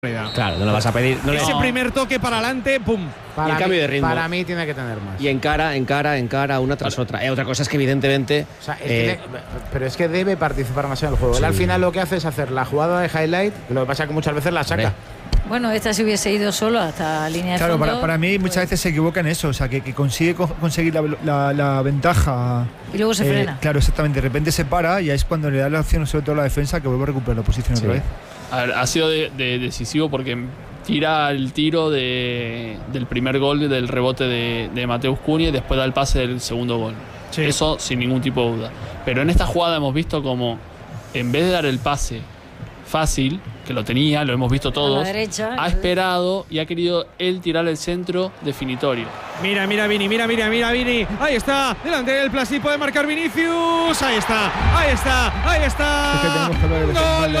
Claro, no lo vas a pedir. No Ese primer toque para adelante, pum. Y el cambio de ritmo. Para mí tiene que tener más. Y encara, una tras otra. Otra cosa es que evidentemente. O sea, pero es que debe participar más en el juego. Sí. Él al final lo que hace es hacer la jugada de highlight, lo que pasa es que muchas veces la saca. Bueno, esta se hubiese ido solo hasta línea de fondo. Claro, para mí muchas veces se equivoca en eso, o sea, que consigue conseguir la ventaja. Y luego se frena. Claro, exactamente. De repente se para y ahí es cuando le da la opción, sobre todo a la defensa, que vuelve a recuperar la posición otra vez. A ver, ha sido decisivo porque tira el tiro del primer gol del rebote de Mateus Cunha y después da el pase del segundo gol. Sí. Eso sin ningún tipo de duda. Pero en esta jugada hemos visto como en vez de dar el pase fácil, que lo tenía, lo hemos visto todos, ha esperado y ha querido él tirar el centro definitorio. Mira Vini. Ahí está, delante del Plasi, puede marcar Vinicius. Ahí está. Gol.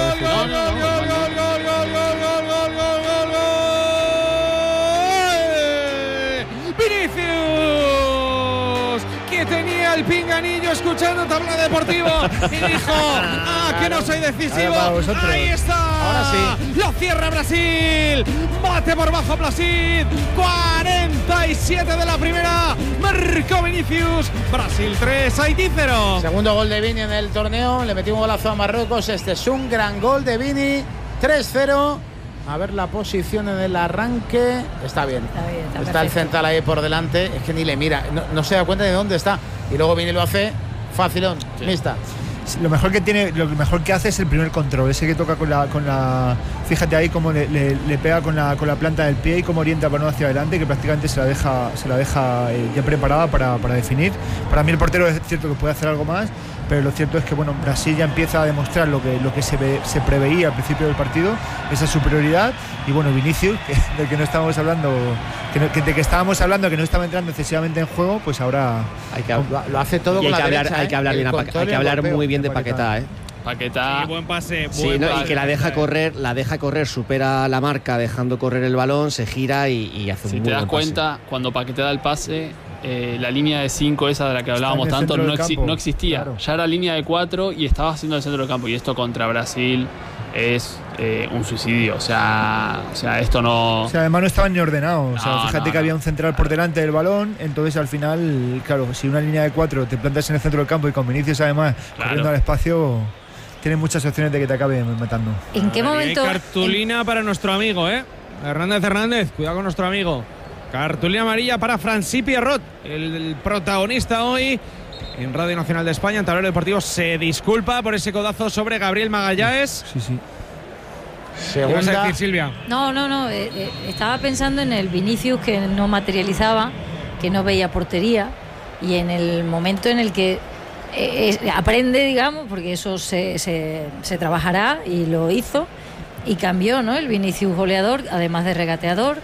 Vinicius, que tenía el pinganillo escuchando Tabla Deportivo y dijo, que no soy decisivo. Ahí está. Ahora sí. Lo cierra Brasil. Bate por bajo Placid. 47 de la primera. Marcó Vinicius. Brasil 3, Haití 0. Segundo gol de Vini en el torneo. Le metió un golazo a Marruecos. Este es un gran gol de Vini. 3-0. A ver la posición en el arranque. Está bien. Está el central ahí por delante. Es que ni le mira. No se da cuenta de dónde está. Y luego Vini lo hace facilón. Sí. Mixta. Lo mejor que hace es el primer control, ese que toca con la fíjate ahí cómo le pega con la planta del pie y cómo orienta el balón hacia adelante, que prácticamente se la deja ya preparada para definir. Para mí el portero es cierto que puede hacer algo más, pero lo cierto es que Brasil ya empieza a demostrar lo que se preveía al principio del partido, esa superioridad. Y Vinicius, del que no estábamos hablando, de que estábamos hablando, que no estaba entrando excesivamente en juego, pues ahora lo hace todo con la derecha. Hay que hablar muy bien de Paquetá, Paquetá. Sí, buen pase. Y que la deja correr, supera la marca dejando correr el balón, se gira y hace un muy buen pase. Si te das cuenta, cuando Paquetá da el pase, la línea de 5 esa de la que hablábamos tanto no existía. Claro. Ya era línea de 4 y estaba haciendo el centro del campo. Y esto contra Brasil es un suicidio. O sea, esto no. O sea, además no estaban ni ordenados. Fíjate que había un central por delante del balón. Entonces, al final, claro, si una línea de 4 te plantas en el centro del campo y con Vinicius, además, corriendo al espacio, tienes muchas opciones de que te acabe matando. ¿En qué momento? Hay cartulina para nuestro amigo, Hernández, cuidado con nuestro amigo. Cartulina amarilla para Francis Pierrot, el protagonista hoy en Radio Nacional de España, en Tablero Deportivo. Se disculpa por ese codazo sobre Gabriel Magallanes. Sí. ¿Qué vas a decir, Silvia? No. Estaba pensando en el Vinicius que no materializaba, que no veía portería, y en el momento en el que aprende, digamos, porque eso se trabajará, y lo hizo, y cambió, ¿no? El Vinicius goleador, además de regateador.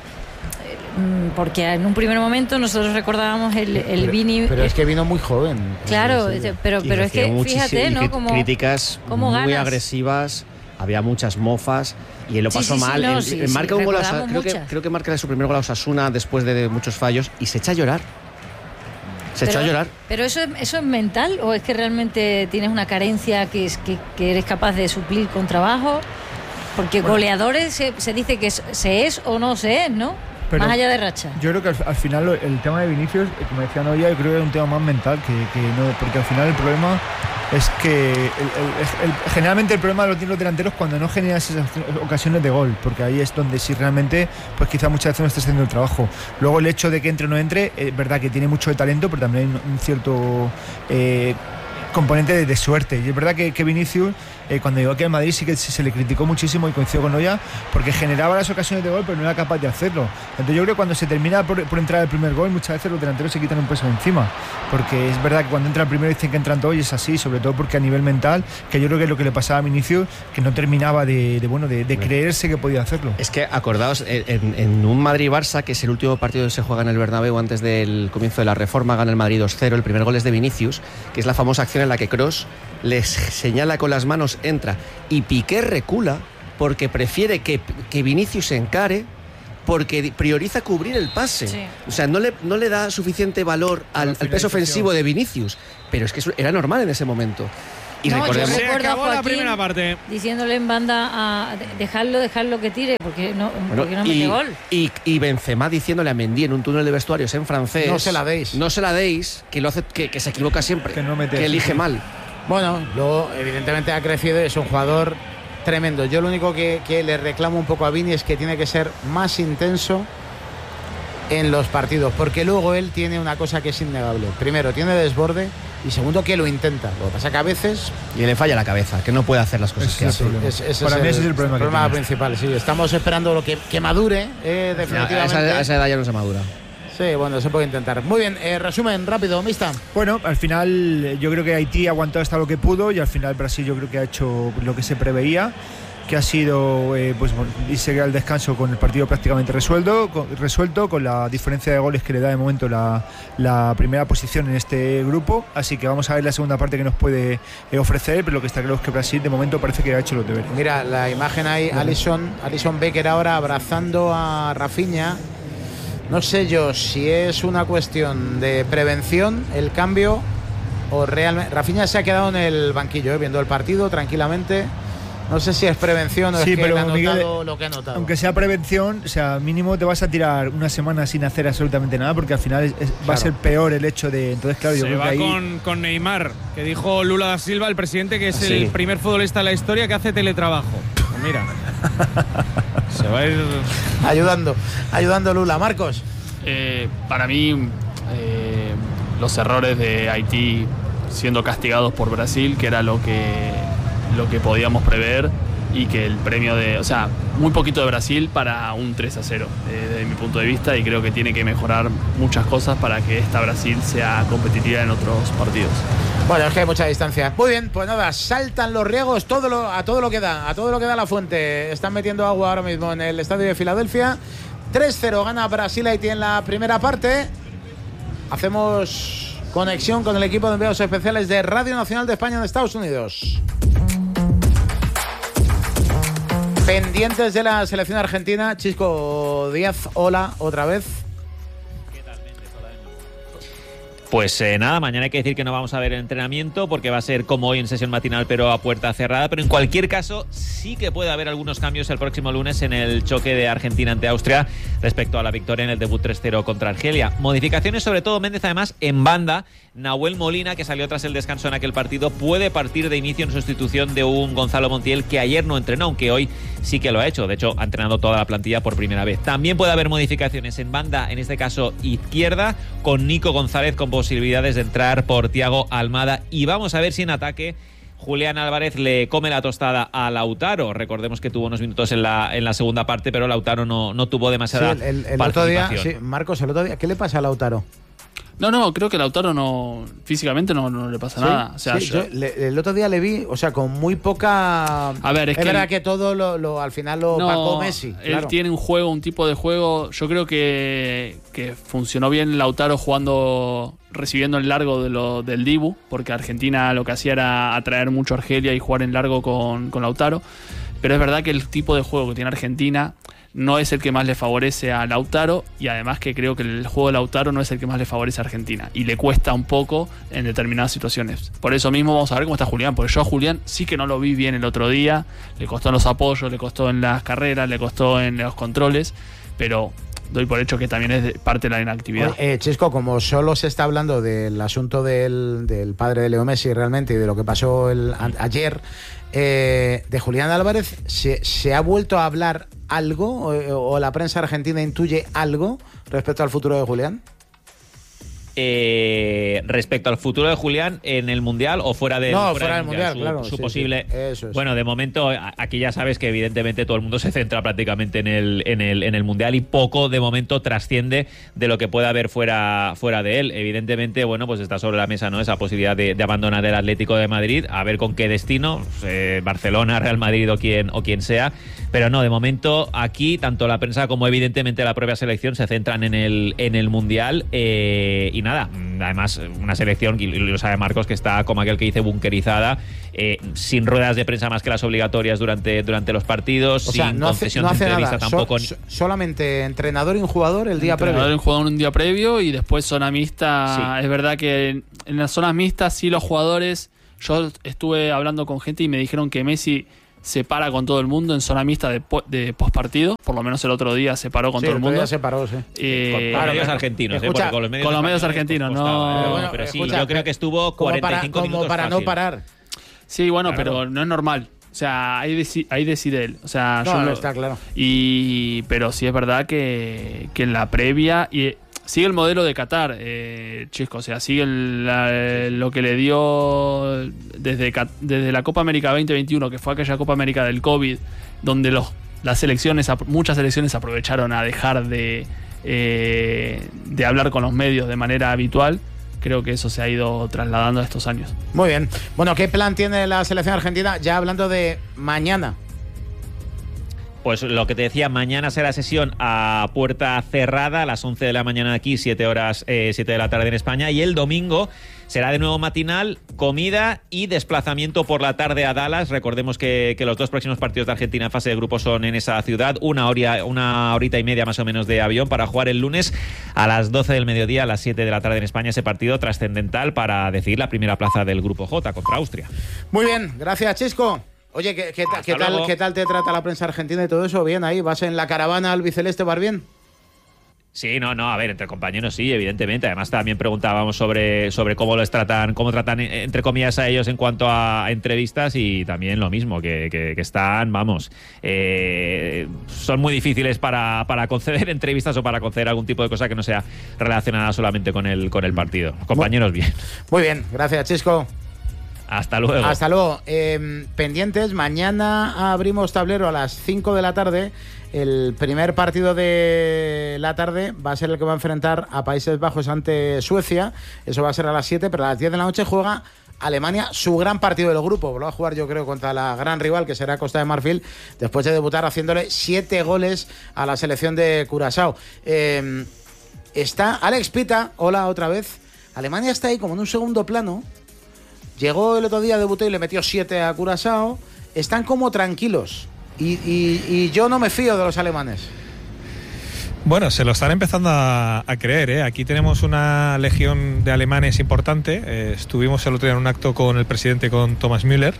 Porque en un primer momento nosotros recordábamos el Vini. Pero es que vino muy joven. Claro, pero es que fíjate, ¿no? Como críticas muy agresivas, había muchas mofas y él lo pasó mal. Marca un gol, creo que marca su primer gol a Osasuna después de muchos fallos y se echa a llorar. Echó a llorar. ¿Pero eso es mental o es que realmente tienes una carencia que eres capaz de suplir con trabajo? Porque goleadores se dice que se es o no se es, ¿no? Pero más allá de racha. Yo creo que al final el tema de Vinicius, como decía Noia, yo creo que es un tema más mental que no, porque al final el problema es que generalmente el problema lo tienen los delanteros cuando no generan esas ocasiones de gol, porque ahí es donde sí realmente pues quizá muchas veces no está haciendo el trabajo. Luego el hecho de que entre o no entre, es verdad que tiene mucho de talento, pero también hay un cierto componente de suerte. Y es verdad que Vinicius, cuando llegó aquí al Madrid, sí que se le criticó muchísimo, y coincido con Noia, porque generaba las ocasiones de gol pero no era capaz de hacerlo. Entonces yo creo que cuando se termina por entrar el primer gol, muchas veces los delanteros se quitan un peso de encima, porque es verdad que cuando entra el primero dicen que entran todos, y es así, sobre todo porque a nivel mental, que yo creo que es lo que le pasaba a Vinicius, que no terminaba de creerse que podía hacerlo. Es que acordaos, en un Madrid-Barça, que es el último partido que se juega en el Bernabéu antes del comienzo de la reforma, gana el Madrid 2-0, el primer gol es de Vinicius, que es la famosa acción en la que Kroos les señala con las manos, entra, y Piqué recula porque prefiere que Vinicius se encare, porque prioriza cubrir el pase. Sí. O sea, no le da suficiente valor al peso ofensivo de Vinicius, pero es que eso era normal en ese momento. Y No, recordemos, Se recuerdo a acabó la Joaquín primera parte. diciéndole en banda a dejarlo que tire, porque no bueno, mete gol. y Benzema diciéndole a Mendy en un túnel de vestuarios en francés: No se la deis. No se la deis, que lo hace, que se equivoca siempre, Que no mete, que elige sí. mal. Bueno, luego evidentemente ha crecido y es un jugador tremendo. Yo lo único que le reclamo un poco a Vini es que tiene que ser más intenso en los partidos, porque luego él tiene una cosa que es innegable. Primero, tiene desborde, y segundo, que lo intenta. Lo que pasa que a veces... Y le falla la cabeza, que no puede hacer las cosas Ese que es hace. el problema. Para mí ese es el problema que tiene. principal, sí. Estamos esperando lo que madure, definitivamente. A esa edad ya no se madura. Sí, bueno, se puede intentar. Muy bien, resumen rápido, Mista. Bueno, al final yo creo que Haití ha aguantado hasta lo que pudo y al final Brasil yo creo que ha hecho lo que se preveía, que ha sido pues irse al descanso con el partido prácticamente resuelto, con la diferencia de goles que le da de momento la primera posición en este grupo. Así que vamos a ver la segunda parte que nos puede ofrecer, pero lo que está claro es que Brasil de momento parece que ha hecho los deberes. Mira, la imagen ahí, Alisson Becker ahora abrazando a Rafinha. No sé yo si es una cuestión de prevención el cambio o realmente... Rafinha se ha quedado en el banquillo, viendo el partido tranquilamente. No sé si es prevención o Sí, es que pero él ha notado Miguel, lo que ha notado. Aunque sea prevención, o sea, mínimo te vas a tirar una semana sin hacer absolutamente nada, porque al final va a ser peor el hecho de... Entonces, claro, yo Se creo va que ahí... con Neymar, que dijo Lula da Silva, el presidente, que es Sí. el primer futbolista de la historia que hace teletrabajo. Pues mira, se va a ir... Ayudando Lula. Marcos. Para mí, los errores de Haití siendo castigados por Brasil, que era lo que podíamos prever, y que el premio o sea, muy poquito de Brasil para un 3-0 desde mi punto de vista, y creo que tiene que mejorar muchas cosas para que esta Brasil sea competitiva en otros partidos. Bueno, es que hay mucha distancia. Muy bien, pues nada, saltan los riegos a todo lo que da la fuente. Están metiendo agua ahora mismo en el estadio de Filadelfia. 3-0 gana Brasil Haití en la primera parte. Hacemos conexión con el equipo de enviados especiales de Radio Nacional de España en Estados Unidos. Pendientes de la selección argentina. Chisco Díaz, hola otra vez. Pues nada, mañana hay que decir que no vamos a ver el entrenamiento porque va a ser como hoy en sesión matinal pero a puerta cerrada, pero en cualquier caso sí que puede haber algunos cambios el próximo lunes en el choque de Argentina ante Austria respecto a la victoria en el debut 3-0 contra Argelia. Modificaciones sobre todo, Méndez, además en banda. Nahuel Molina, que salió tras el descanso en aquel partido, puede partir de inicio en sustitución de un Gonzalo Montiel que ayer no entrenó, aunque hoy sí que lo ha hecho. De hecho, ha entrenado toda la plantilla por primera vez. También puede haber modificaciones en banda, en este caso izquierda, con Nico González con posibilidades de entrar por Thiago Almada. Y vamos a ver si en ataque Julián Álvarez le come la tostada a Lautaro. Recordemos que tuvo unos minutos en la segunda parte, pero Lautaro no tuvo demasiada el otro día, sí, Marcos, el otro día, ¿qué le pasa a Lautaro? No, creo que Lautaro físicamente no le pasa nada. O sea, sí, el otro día le vi, o sea, con muy poca... A ver, es que verdad que todo al final lo pagó Messi. Él tiene un tipo de juego. Yo creo que funcionó bien Lautaro recibiendo en largo del Dibu, porque Argentina lo que hacía era atraer mucho a Argelia y jugar en largo con Lautaro. Pero es verdad que el tipo de juego que tiene Argentina no es el que más le favorece a Lautaro, y además que creo que el juego de Lautaro no es el que más le favorece a Argentina y le cuesta un poco en determinadas situaciones. Por eso mismo vamos a ver cómo está Julián, porque yo a Julián sí que no lo vi bien el otro día, le costó en los apoyos, le costó en las carreras, le costó en los controles, pero doy por hecho que también es parte de la inactividad. Chisco, como solo se está hablando del asunto del padre de Leo Messi realmente y de lo que pasó ayer, de Julián Álvarez, ¿se ha vuelto a hablar algo o la prensa argentina intuye algo respecto al futuro de Julián? Respecto al futuro de Julián en el Mundial o fuera del Mundial, claro. Su posible... Sí, eso es. Bueno, de momento aquí ya sabes que evidentemente todo el mundo se centra prácticamente en el Mundial y poco de momento trasciende de lo que pueda haber fuera de él. Evidentemente, bueno, pues está sobre la mesa, ¿no?, esa posibilidad de abandonar el Atlético de Madrid, a ver con qué destino, Barcelona, Real Madrid o quien sea. Pero no, de momento aquí tanto la prensa como evidentemente la propia selección se centran en el Mundial y nada, además una selección, y lo sabe Marcos, que está como aquel que dice bunkerizada, sin ruedas de prensa más que las obligatorias durante los partidos, o sea, sin concesión de entrevista nada. tampoco. Solamente entrenador y un jugador el día previo. Entrenador y un jugador un día previo y después zona mixta. Sí. Es verdad que en las zonas mixtas sí los jugadores Yo estuve hablando con gente y me dijeron que Messi se para con todo el mundo en zona mixta de postpartido. Por lo menos el otro día se paró con todo el mundo. Se paró, sí. Con medios argentinos, escucha, con los medios argentinos no. Pero sí, escucha, yo creo que estuvo 45 minutos como para fácil. no parar. Sí, bueno, claro. Pero no es normal. O sea, hay decide él. O sea, no, está claro. Pero sí es verdad que en la previa sigue el modelo de Qatar, Chisco. O sea, sigue lo que le dio desde la Copa América 2021, que fue aquella Copa América del COVID, donde muchas selecciones aprovecharon a dejar de hablar con los medios de manera habitual. Creo que eso se ha ido trasladando a estos años. Muy bien. Bueno, ¿qué plan tiene la selección argentina? Ya hablando de mañana. Pues lo que te decía, mañana será sesión a puerta cerrada a las 11 de la mañana aquí, 7 de la tarde en España, y el domingo será de nuevo matinal, comida y desplazamiento por la tarde a Dallas. Recordemos que los 2 próximos partidos de Argentina en fase de grupo son en esa ciudad, una horita y media más o menos de avión para jugar el lunes a las 12 del mediodía, a las 7 de la tarde en España, ese partido trascendental para decidir la primera plaza del grupo J contra Austria. Muy bien, gracias, Chisco. Oye, ¿qué tal te trata la prensa argentina y todo eso? ¿Bien ahí? ¿Vas en la caravana albiceleste, vas bien? Sí, a ver, entre compañeros sí, evidentemente. Además también preguntábamos sobre cómo cómo tratan entre comillas a ellos en cuanto a entrevistas, y también lo mismo, que están, son muy difíciles para conceder entrevistas o para conceder algún tipo de cosa que no sea relacionada solamente con el partido. Compañeros, bien. Muy bien, gracias, Chisco. Hasta luego. Hasta luego. Pendientes, mañana abrimos tablero a las 5 de la tarde. El primer partido de la tarde va a ser el que va a enfrentar a Países Bajos ante Suecia. Eso va a ser a las 7, pero a las 10 de la noche juega Alemania, su gran partido del grupo. Lo va a jugar, yo creo, contra la gran rival, que será Costa de Marfil, después de debutar haciéndole 7 goles a la selección de Curazao. Está Alex Pita, hola otra vez. Alemania está ahí como en un segundo plano. Llegó el otro día, debutó y le metió 7 a Curazao. Están como tranquilos. Y yo no me fío de los alemanes. Bueno, se lo están empezando a creer, ¿eh? Aquí tenemos una legión de alemanes importante. Estuvimos el otro día en un acto con el presidente, con Thomas Müller,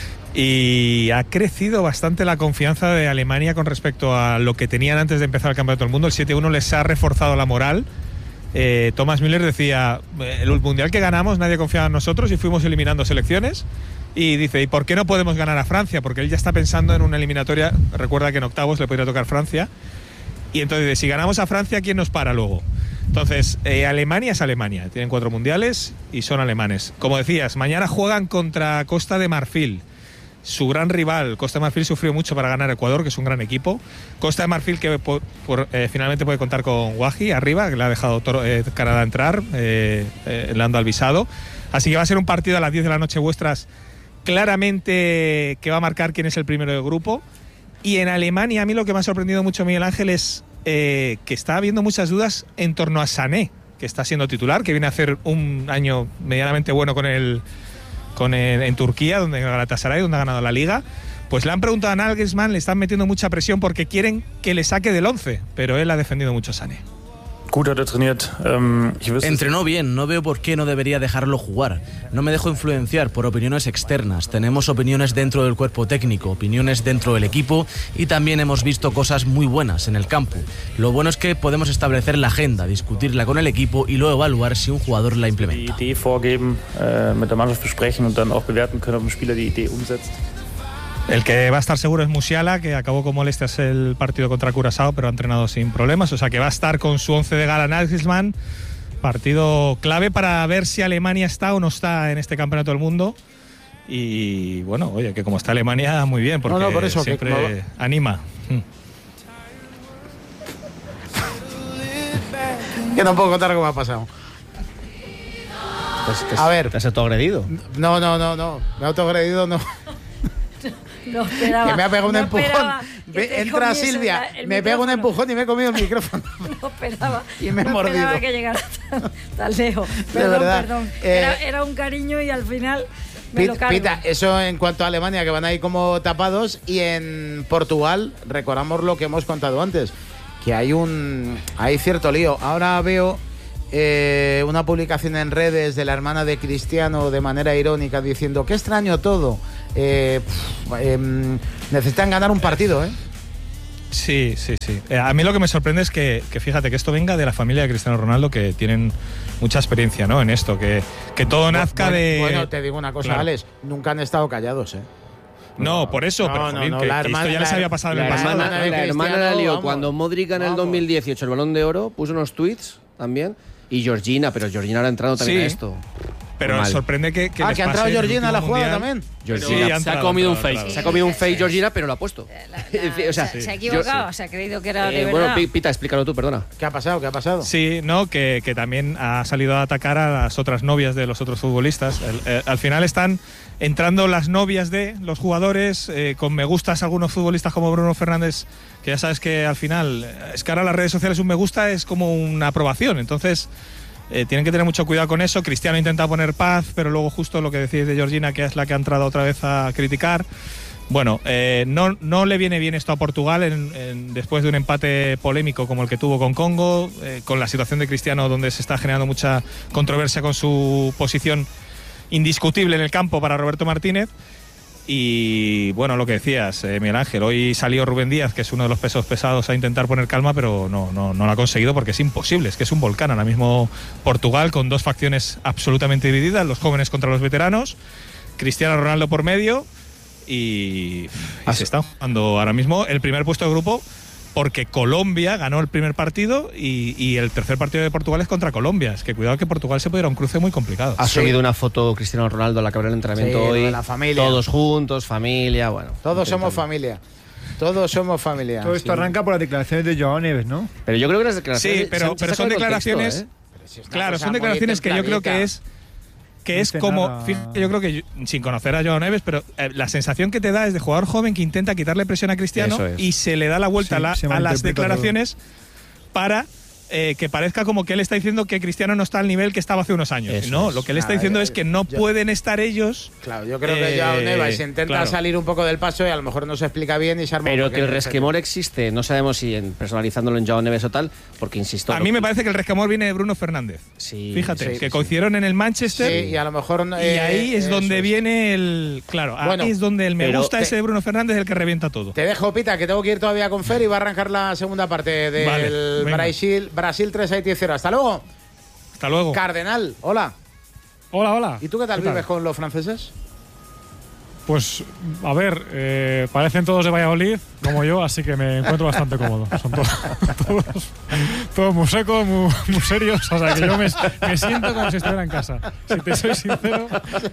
y ha crecido bastante la confianza de Alemania con respecto a lo que tenían antes de empezar el Campeonato del Mundo. El 7-1 les ha reforzado la moral. Thomas Müller decía, el mundial que ganamos nadie confiaba en nosotros y fuimos eliminando selecciones, y dice, ¿y por qué no podemos ganar a Francia? Porque él ya está pensando en una eliminatoria. Recuerda que en octavos le podría tocar Francia, y entonces dice, si ganamos a Francia, ¿quién nos para luego? Entonces, Alemania es Alemania, tienen 4 mundiales y son alemanes. Como decías, mañana juegan contra Costa de Marfil, su gran rival. Costa de Marfil sufrió mucho para ganar Ecuador, que es un gran equipo. Costa de Marfil que finalmente puede contar con Guaji arriba, que le ha dejado Canadá entrar, le han dado al visado. Así que va a ser un partido a las 10 de la noche vuestras, claramente, que va a marcar quién es el primero del grupo. Y en Alemania, a mí lo que me ha sorprendido mucho, Miguel Ángel, es que está habiendo muchas dudas en torno a Sané, que está siendo titular, que viene a hacer un año medianamente bueno en Turquía, donde Galatasaray, donde ha ganado la Liga. Pues le han preguntado a Nagelsmann, le están metiendo mucha presión porque quieren que le saque del 11, pero él ha defendido mucho a Sané. Entrenó bien, no veo por qué no debería dejarlo jugar. No me dejo influenciar por opiniones externas. Tenemos opiniones dentro del cuerpo técnico, opiniones dentro del equipo, y también hemos visto cosas muy buenas en el campo. Lo bueno es que podemos establecer la agenda, discutirla con el equipo y luego evaluar si un jugador la implementa. El que va a estar seguro es Musiala, que acabó con molestias el partido contra Curazao, pero ha entrenado sin problemas. O sea que va a estar con su 11 de gala Nagelsmann. Partido clave para ver si Alemania está o no está en este Campeonato del Mundo. Y bueno, oye, que como está Alemania, muy bien, porque por eso, siempre anima. Que no puedo contar cómo ha pasado. A ver. ¿Te has autoagredido? No. Me he autoagredido, no. No esperaba, que me ha pegado un empujón. Entra Silvia, me pega un empujón y me he comido el micrófono. No esperaba. Y me he mordido. No esperaba que llegara tan lejos. Perdón. Era un cariño y al final me lo cargo. Pita, eso en cuanto a Alemania, que van ahí como tapados. Y en Portugal, recordamos lo que hemos contado antes, que hay cierto lío. Ahora veo una publicación en redes de la hermana de Cristiano de manera irónica diciendo qué extraño todo. Necesitan ganar un partido, ¿eh? Sí. A mí lo que me sorprende es que fíjate que esto venga de la familia de Cristiano Ronaldo, que tienen mucha experiencia, ¿no? En esto, que todo nazca de... Bueno, te digo una cosa, claro. Alex, nunca han estado callados, ¿eh? No, por eso, pero jolín, que esto ya les había pasado en el pasado. La hermana la lió cuando Modric en el 2018 el Balón de Oro puso unos tweets también, y Georgina, pero Georgina ahora ha entrado también a esto. Pero mal. que Sorprende que ha entrado Georgina a la jugada también. Georgina se ha comido un fake. Se ha comido un fake Georgina, pero lo ha puesto. O sea, se ha equivocado, se ha creído que era de verdad. Bueno, Pita, explícalo tú, perdona. ¿Qué ha pasado? Sí, no, que también ha salido a atacar a las otras novias de los otros futbolistas. Al final están entrando las novias de los jugadores, con me gustas algunos futbolistas como Bruno Fernández, que ya sabes que al final, es que ahora las redes sociales un me gusta es como una aprobación, entonces... tienen que tener mucho cuidado con eso. Cristiano intenta poner paz, pero luego justo lo que decís de Georgina, que es la que ha entrado otra vez a criticar. Bueno, no le viene bien esto a Portugal después de un empate polémico como el que tuvo con Congo, con la situación de Cristiano donde se está generando mucha controversia con su posición indiscutible en el campo para Roberto Martínez. Y bueno, lo que decías, Miguel Ángel, hoy salió Rubén Díaz, que es uno de los pesos pesados, a intentar poner calma, pero no lo ha conseguido porque es imposible, es que es un volcán ahora mismo Portugal, con dos facciones absolutamente divididas, los jóvenes contra los veteranos, Cristiano Ronaldo por medio, y se está jugando ahora mismo el primer puesto de grupo, porque Colombia ganó el primer partido y el tercer partido de Portugal es contra Colombia. Es que cuidado que Portugal se puede ir a un cruce muy complicado. Ha subido una foto Cristiano Ronaldo a la que abre el entrenamiento hoy. La familia. Todos juntos, familia, bueno. Todos somos familia. Todo esto arranca por las declaraciones de Joao Neves, ¿no? Pero yo creo que las declaraciones... Sí, pero son declaraciones... Claro, son declaraciones que yo creo que es como, fíjate, yo creo que sin conocer a Joao Neves, pero la sensación que te da es de jugador joven que intenta quitarle presión a Cristiano y se le da la vuelta a las declaraciones para que parezca como que él está diciendo que Cristiano no está al nivel que estaba hace unos años. Lo que él está diciendo es que no pueden estar ellos. Claro, yo creo que Joao Neves intenta salir un poco del paso y a lo mejor no se explica bien y se arma. Pero que el resquemor existe, no sabemos si personalizándolo en Joao Neves o tal, porque insisto. A mí me parece que el resquemor viene de Bruno Fernández. Sí, fíjate, que coincidieron en el Manchester. Sí, y a lo mejor. Y ahí es donde viene el. Claro, ahí es donde el me gusta ese de Bruno Fernández es el que revienta todo. Te dejo, Pita, que tengo que ir todavía con Fer y va a arrancar la segunda parte del Brasil 3 Haití 0. Hasta luego. Hasta luego. Cardenal, hola. Hola. ¿Y tú qué tal vives con los franceses? Pues, a ver, parecen todos de Valladolid, como yo, así que me encuentro bastante cómodo. Son todos muy secos, muy serios, o sea que yo me siento como si estuviera en casa, si te soy sincero.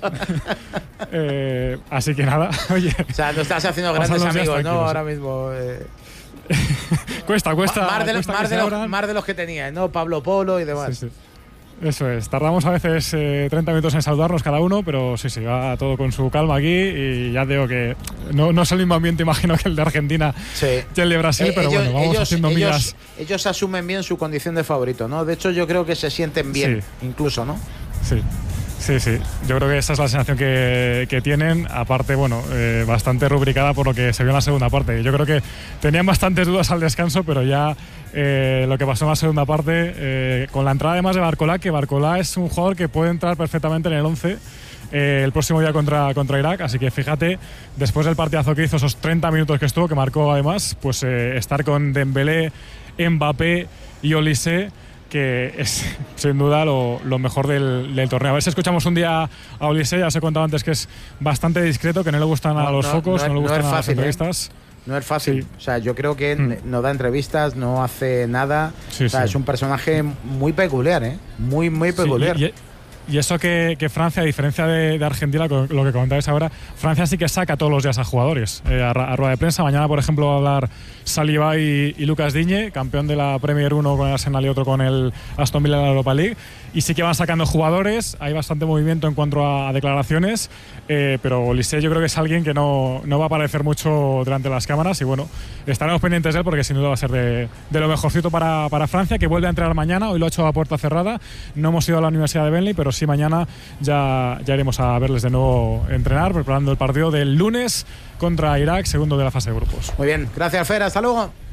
Así que nada, oye. O sea, no estás haciendo grandes amigos, ¿no? Ahora mismo. Cuesta. Más de los que tenías, ¿no? Pablo Polo y demás. Sí. Eso es, tardamos a veces 30 minutos en saludarnos cada uno, pero sí, va todo con su calma aquí y ya digo que no es el mismo ambiente, imagino, que el de Argentina y el de Brasil, pero bueno, vamos haciendo migas. Ellos asumen bien su condición de favorito, ¿no? De hecho, yo creo que se sienten bien, incluso, ¿no? Sí. Yo creo que esa es la sensación que tienen, aparte, bueno, bastante rubricada por lo que se vio en la segunda parte. Yo creo que tenían bastantes dudas al descanso, pero ya lo que pasó en la segunda parte, con la entrada además de Barcolá, que Barcolá es un jugador que puede entrar perfectamente en el 11 el próximo día contra Irak, así que fíjate, después del partidazo que hizo, esos 30 minutos que estuvo, que marcó además, pues estar con Dembélé, Mbappé y Olise, que es sin duda lo mejor del torneo. A ver si escuchamos un día a Olise. Ya os he contado antes que es bastante discreto, que no le gustan a los focos, no le gustan a las entrevistas. No es fácil, o sea, yo creo que no da entrevistas, no hace nada, es un personaje muy peculiar, muy peculiar. Y eso que Francia, a diferencia de Argentina, lo que comentabais ahora, Francia sí que saca todos los días a jugadores a rueda de prensa. Mañana, por ejemplo, va a hablar Saliba y Lucas Digne, campeón de la Premier, uno con el Arsenal y otro con el Aston Villa en la Europa League. Y sí que van sacando jugadores, hay bastante movimiento en cuanto a declaraciones, pero Olise yo creo que es alguien que no va a aparecer mucho delante de las cámaras y bueno, estaremos pendientes de él porque sin duda va a ser de lo mejorcito para Francia, que vuelve a entrenar mañana. Hoy lo ha hecho a puerta cerrada, no hemos ido a la Universidad de Burnley, pero sí mañana ya iremos a verles de nuevo entrenar, preparando el partido del lunes contra Irak, segundo de la fase de grupos. Muy bien, gracias Fer, hasta luego.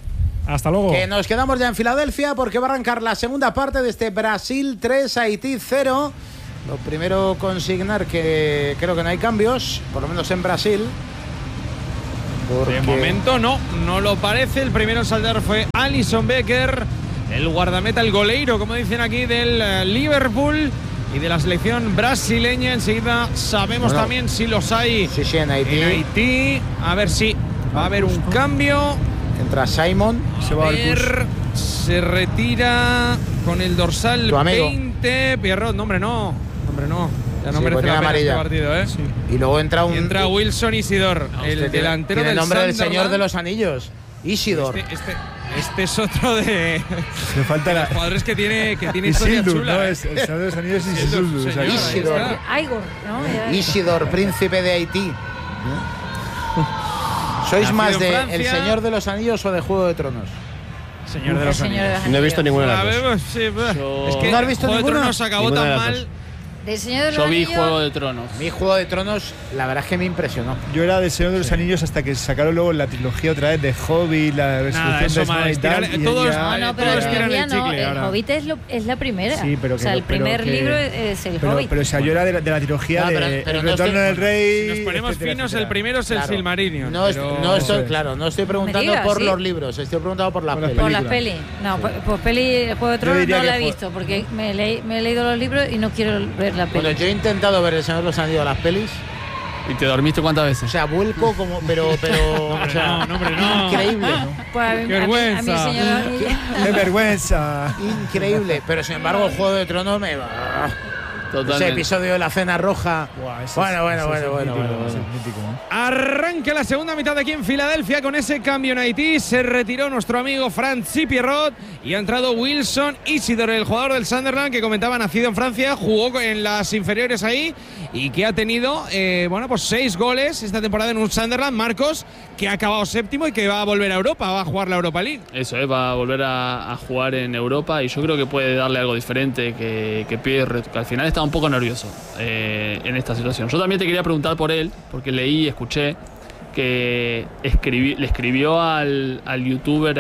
Hasta luego. Que nos quedamos ya en Filadelfia porque va a arrancar la segunda parte de este Brasil 3, Haití 0. Lo primero, consignar que creo que no hay cambios, por lo menos en Brasil. De momento no lo parece. El primero en saltar fue Alisson Becker, el guardameta, el goleiro, como dicen aquí, del Liverpool y de la selección brasileña. Enseguida sabemos también si los hay en Haití. A ver si va a haber un cambio. Entra Simon. Se retira con el dorsal 20. Pierrot, nombre no. Ya no merece la pena este partido, ¿eh? Sí. Y luego entra Wilson Isidor, el delantero del nombre del Sunderland. Señor de los Anillos. Isidor. Este es otro de los jugadores que tiene historia chula. ¿no? El Señor de los Anillos es Isidor. Igor, ¿no? Isidor, príncipe de Haití. ¿Sois más de El Señor de los Anillos o de Juego de Tronos? Señor de los Anillos. No he visto ninguna de las dos. Es que ¿No has visto Juego de ninguna? Tronos acabó tan mal. Del Señor de los Yo vi Anillos. Juego de Tronos. Mi Juego de Tronos, la verdad es que me impresionó. Yo era del Señor de los Anillos hasta que sacaron luego la trilogía otra vez de Hobbit, la resurrección de Smaug y tal. Todos pero tiran el chicle el ahora. Hobbit es la primera. Sí, pero o sea, el primer libro es el Hobbit. Pero o sea, yo era de la trilogía de El Retorno del Rey. Si nos ponemos finos, el primero es el Silmarillion. No estoy preguntando por los libros, estoy preguntando por las pelis. Por las pelis. No, pues peli Juego de Tronos no la he visto porque me he leído los libros y no quiero ver la peli. Bueno, yo he intentado ver El Señor de los Anillos, las pelis. ¿Y te dormiste cuántas veces? O sea, vuelco como. Pero o sea, no. Increíble, ¿no? Pues Qué vergüenza. a mí, señor, ¡Qué vergüenza! Increíble. Pero sin embargo, Juego de Tronos me. Ese episodio de la Cena Roja. Bueno. Arranca la segunda mitad aquí en Filadelfia con ese cambio en Haití. Se retiró nuestro amigo Francis Pierrot y ha entrado Wilson Isidor, el jugador del Sunderland que comentaba, nacido en Francia, jugó en las inferiores ahí y que ha tenido 6 goles esta temporada en un Sunderland, Marcos, que ha acabado séptimo y que va a volver a Europa, va a jugar la Europa League. Eso es, va a volver a jugar en Europa y yo creo que puede darle algo diferente que Pierre, que al final está un poco nervioso en esta situación. Yo también te quería preguntar por él, porque leí y escuché que le escribió al youtuber,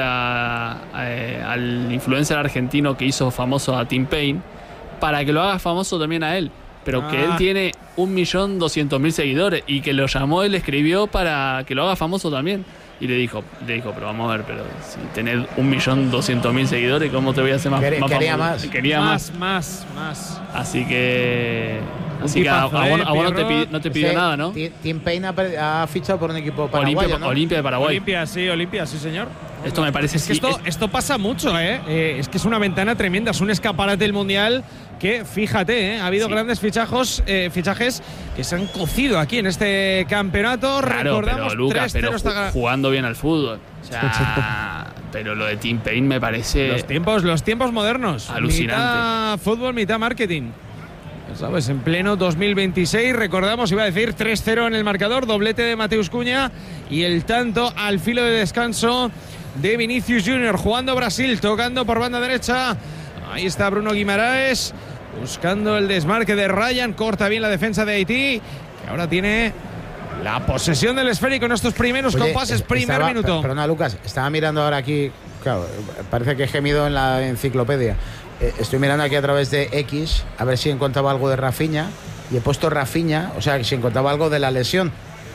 al influencer argentino que hizo famoso a Tim Payne, para que lo haga famoso también a él. Pero que él tiene 1.200.000 seguidores y que lo llamó y le escribió para que lo haga famoso también. Y le dijo, pero vamos a ver, pero si tenés 1.200.000 seguidores, ¿cómo te voy a hacer más famoso? Quería más. Así que a vos no te pidió nada, ¿no? Tim Payne ha fichado por un equipo paraguayo, ¿no? Olimpia de Paraguay. Olimpia, sí, señor. Esto me parece que esto pasa mucho, es que es una ventana tremenda, es un escaparate del Mundial que, fíjate, ha habido grandes fichajes que se han cocido aquí en este campeonato. Claro, recordamos, pero Lucas, jugando bien al fútbol. O sea, pero lo de Tim Payne me parece los tiempos modernos. Alucinante. Mitad fútbol, mitad marketing. ¿Sabes? En pleno 2026, recordamos, iba a decir 3-0 en el marcador, doblete de Mateus Cunha y el tanto al filo de descanso de Vinicius Junior, jugando Brasil, tocando por banda derecha. Ahí está Bruno Guimaraes, buscando el desmarque de Ryan, corta bien la defensa de Haití, que ahora tiene la posesión del esférico en estos primeros compases, primer minuto. Perdona, Lucas, estaba mirando ahora aquí, claro, parece que he gemido en la enciclopedia. Estoy mirando aquí a través de X a ver si encontraba algo de Rafinha y he puesto Rafinha, o sea, si encontraba algo de la lesión.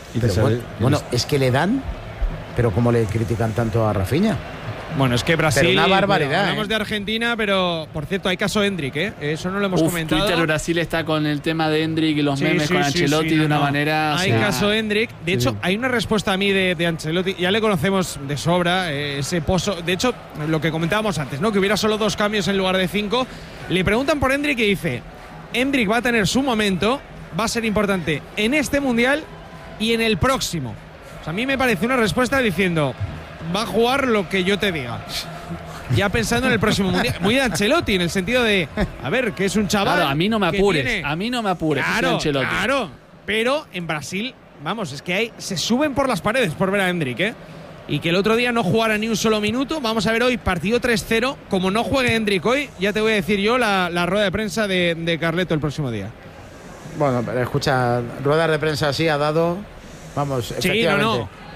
Bueno, es que le dan, pero ¿cómo le critican tanto a Rafinha? Bueno, es que Brasil. Pero una barbaridad. Hablamos de Argentina, pero por cierto, hay caso Endrick, Eso no lo hemos comentado. Twitter Brasil está con el tema de Endrick y los memes con Ancelotti de una manera. Hay caso Endrick. De hecho, hay una respuesta a mí de Ancelotti. Ya le conocemos de sobra, ese pozo. De hecho, lo que comentábamos antes, ¿no? Que hubiera solo 2 cambios en lugar de 5. Le preguntan por Endrick y dice: Endrick va a tener su momento, va a ser importante en este mundial y en el próximo. O sea, a mí me parece una respuesta diciendo: va a jugar lo que yo te diga. Ya pensando en el próximo mundial. Muy de Ancelotti, en el sentido de, a ver, que es un chaval. Claro, a mí no me apures. Claro, pero en Brasil, vamos, es que se suben por las paredes por ver a Endrick, Y que el otro día no jugara ni un solo minuto. Vamos a ver hoy, partido 3-0. Como no juegue Endrick hoy, ya te voy a decir yo la rueda de prensa de Carleto el próximo día. Bueno, pero escucha, ruedas de prensa así ha dado. Vamos, efectivamente. Sí, no.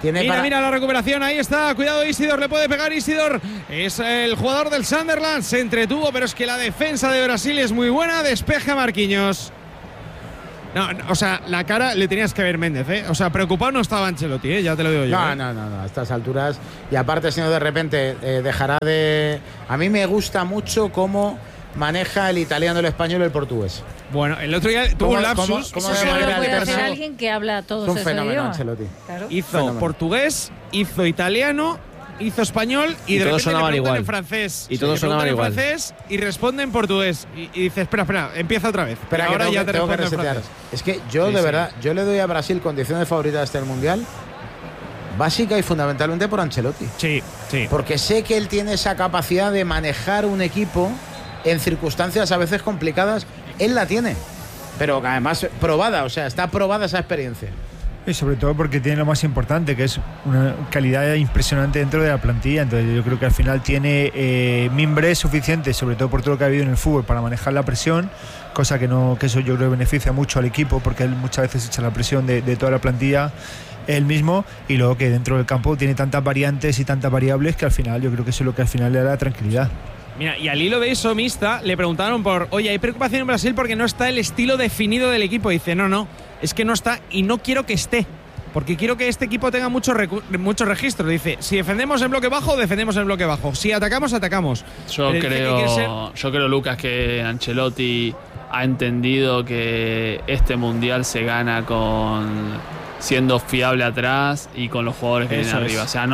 Mira la recuperación, ahí está, cuidado Isidor, le puede pegar Isidor, es el jugador del Sunderland, se entretuvo, pero es que la defensa de Brasil es muy buena, despeja Marquinhos. No, o sea, la cara le tenías que ver Méndez, ¿eh? O sea, preocupado no estaba Ancelotti, ya te lo digo yo. No, a estas alturas. Y aparte, si no, de repente dejará de... A mí me gusta mucho cómo maneja el italiano, el español y el portugués. Bueno, el otro día tuvo un lapsus. ¿Cómo eso solo lo puede hacer alguien que habla todos esos idiomas? Claro. Hizo portugués, hizo italiano, hizo español y de repente le preguntan en francés. Y todos sonaban igual. Francés y responde en portugués. Y dice, espera, empieza otra vez. Espera, ahora ya te respondo en francés. Es que yo, de verdad, yo le doy a Brasil condición de favorita hasta el Mundial, básica y fundamentalmente por Ancelotti. Sí. Porque sé que él tiene esa capacidad de manejar un equipo en circunstancias a veces complicadas. Él la tiene, pero además probada, o sea, está probada esa experiencia. Y sobre todo porque tiene lo más importante, que es una calidad impresionante dentro de la plantilla. Entonces yo creo que al final tiene mimbres suficientes, sobre todo por todo lo que ha habido en el fútbol, para manejar la presión, cosa que eso yo creo que beneficia mucho al equipo, porque él muchas veces echa la presión de toda la plantilla él mismo, y luego que dentro del campo tiene tantas variantes y tantas variables que al final yo creo que eso es lo que al final le da tranquilidad. Mira, y al hilo de eso, Mista, le preguntaron oye, hay preocupación en Brasil porque no está el estilo definido del equipo. Y dice, no, es que no está y no quiero que esté, porque quiero que este equipo tenga mucho registro. Dice, si defendemos en bloque bajo, defendemos en bloque bajo. Si atacamos, atacamos. Yo creo, Lucas, que Ancelotti ha entendido que este Mundial se gana siendo fiable atrás y con los jugadores que vienen arriba. O sea,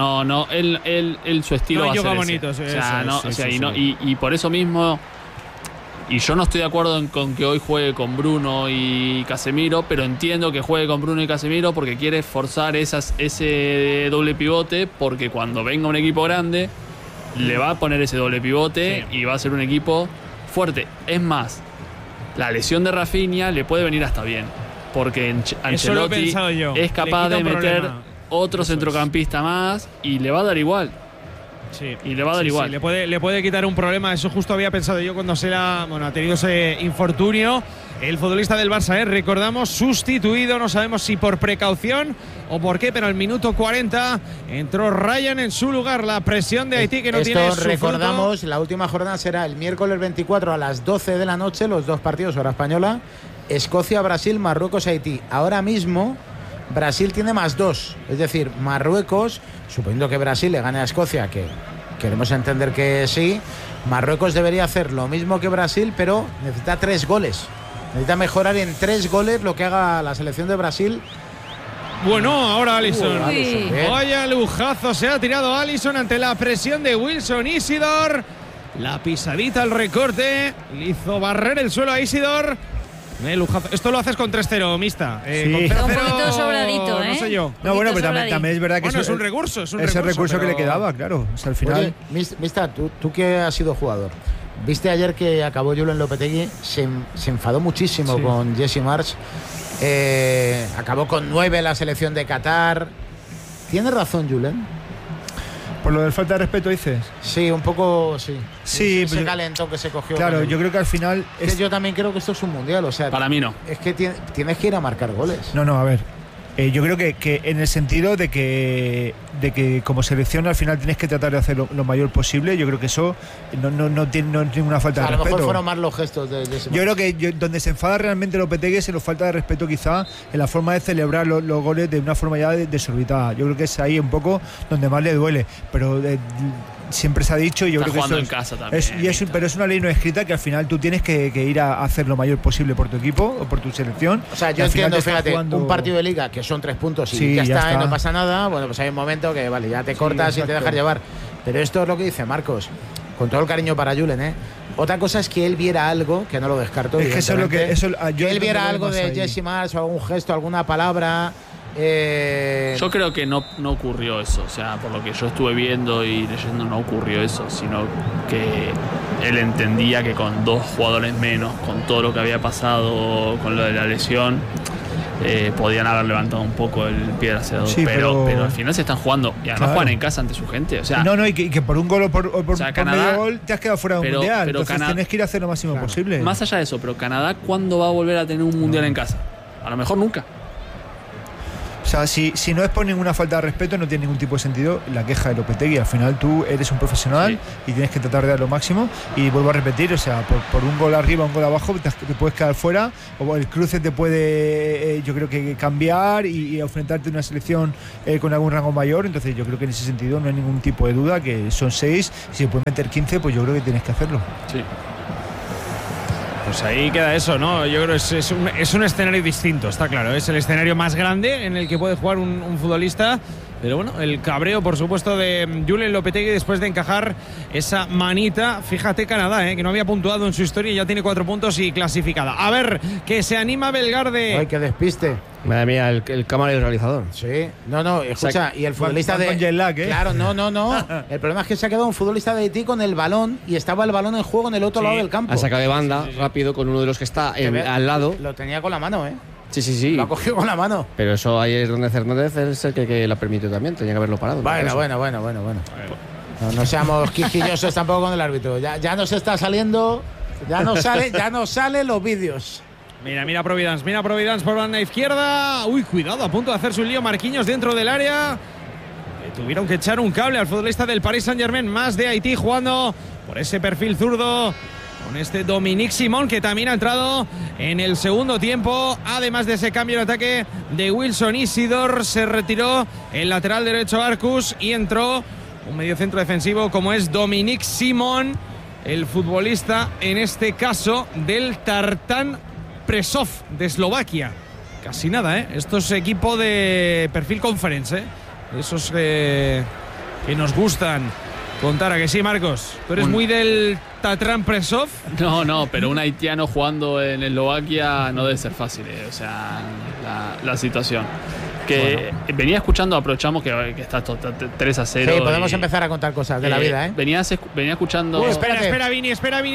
él su estilo va a ser bonito, ese. Y por eso mismo, y yo no estoy de acuerdo con que hoy juegue con Bruno y Casemiro, pero entiendo que juegue con Bruno y Casemiro porque quiere forzar ese doble pivote, porque cuando venga un equipo grande le va a poner ese doble pivote y va a ser un equipo fuerte. Es más, la lesión de Rafinha le puede venir hasta bien, porque Ancelotti es capaz de meter otro centrocampista más y le va a dar igual. Le puede quitar un problema. Eso justo había pensado yo cuando ha tenido ese infortunio. El futbolista del Barça, recordamos, sustituido, no sabemos si por precaución o por qué, pero al minuto 40 entró Ryan en su lugar. La presión de Haití que no tiene su recordamos, fruto. La última jornada será el miércoles 24 a las 12 de la noche, los dos partidos, hora española. Escocia, Brasil, Marruecos, Haití. Ahora mismo Brasil tiene +2, es decir, Marruecos, suponiendo que Brasil le gane a Escocia, que queremos entender que sí, Marruecos debería hacer lo mismo que Brasil, pero necesita 3 goles. Necesita mejorar en 3 goles lo que haga la selección de Brasil. Bueno, ahora Alisson. Vaya lujazo, se ha tirado Alisson ante la presión de Wilson Isidor. La pisadita al recorte, le hizo barrer el suelo a Isidor. Esto lo haces con 3-0, Mista. Sí. Con 0-0, un poquito sobradito, no sé yo. No, bueno, pero también es verdad que es un recurso. Es el recurso que le quedaba, claro. O sea, al final. Oye, Mista, tú que has sido jugador, viste ayer que acabó Julen Lopetegui, se enfadó muchísimo con Jesse Marsch. Acabó con 9 en la selección de Qatar. ¿Tiene razón Julen? ¿Por lo del falta de respeto dices? Sí, un poco, sí. Sí, ese calentón que se cogió. Claro, yo creo que al final... Yo también creo que esto es un mundial, o sea... Para mí no. Es que tienes que ir a marcar goles. No, a ver. Yo creo que en el sentido de que como selección al final tienes que tratar de hacer lo mayor posible. Yo creo que eso no tiene ninguna falta de respeto. A lo mejor fueron más los gestos de ese Yo creo que donde se enfada realmente Lopetegui es en la falta de respeto, quizá en la forma de celebrar los goles de una forma ya desorbitada. Yo creo que es ahí un poco donde más le duele, pero siempre se ha dicho, y yo creo que eso en casa también, pero es una ley no escrita que al final tú tienes que ir a hacer lo mayor posible por tu equipo o por tu selección. O sea, yo entiendo, fíjate, un partido de liga que son 3 puntos y ya está, y no pasa nada. Bueno, pues hay un momento que vale, ya te cortas y te dejas llevar. Pero esto es lo que dice Marcos, con todo el cariño para Julen, Otra cosa es que él viera algo, que no lo descarto. Es que eso es lo que él viera algo de Jesse Marsch o algún gesto, alguna palabra. Yo creo que no ocurrió eso, o sea, por lo que yo estuve viendo y leyendo no ocurrió eso, sino que él entendía que con 2 jugadores menos, con todo lo que había pasado con lo de la lesión, podían haber levantado un poco el pie del acelerador, pero al final se están jugando y además juegan en casa ante su gente, o sea, y que por un gol o por Canadá, medio gol te has quedado fuera de un mundial, pero entonces tienes que ir a hacer lo máximo posible. Más allá de eso, pero Canadá, ¿cuándo va a volver a tener un mundial en casa? A lo mejor nunca. sea, si no es por ninguna falta de respeto, no tiene ningún tipo de sentido la queja de Lopetegui. Al final tú eres un profesional y tienes que tratar de dar lo máximo. Y vuelvo a repetir, o sea, por un gol arriba, un gol abajo, te puedes quedar fuera, o el cruce te puede, yo creo que cambiar y enfrentarte a una selección con algún rango mayor. Entonces yo creo que en ese sentido no hay ningún tipo de duda, que son 6, si se pueden meter 15, pues yo creo que tienes que hacerlo. Sí. Pues ahí queda eso, ¿no? Yo creo que es un escenario distinto, está claro. Es el escenario más grande en el que puede jugar un futbolista. Pero bueno, el cabreo, por supuesto, de Julen Lopetegui después de encajar esa manita. Fíjate Canadá, que no había puntuado en su historia y ya tiene 4 puntos y clasificada. A ver, que se anima Belgarde. Ay, que despiste. Madre mía, el cámara y el realizador. Sí, no, escucha, y el futbolista de... Claro, no. El problema es que se ha quedado un futbolista de Haití con el balón y estaba el balón en juego en el otro lado del campo. Ha sacado de banda rápido con uno de los que está al lado. Lo tenía con la mano, Sí. Lo ha cogido con la mano. Pero eso ahí es donde Hernández es el que la permitió también. Tenía que haberlo parado. Bueno. No seamos quisquillosos tampoco con el árbitro. Ya nos está saliendo. Ya no salen los vídeos. Mira Providence por banda izquierda. Uy, cuidado, a punto de hacerse un lío Marquinhos dentro del área. Tuvieron que echar un cable al futbolista del Paris Saint-Germain, más de Haití, jugando por ese perfil zurdo con este Dominique Simon, que también ha entrado en el segundo tiempo. Además de ese cambio de ataque de Wilson Isidor, se retiró el lateral derecho Arcus y entró un mediocentro defensivo como es Dominique Simon, el futbolista en este caso del Tartan Presov de Eslovaquia. Casi nada, Esto es equipo de perfil conference, Esos que nos gustan contar, ¿a que sí, Marcos? ¿Tú eres muy del Tatran Presov? No, pero un haitiano jugando en Eslovaquia no debe ser fácil, o sea, la situación. Que venía escuchando, aprovechamos que está 3-0. Sí, podemos empezar a contar cosas de la vida, Venía escuchando. Espera, Vini.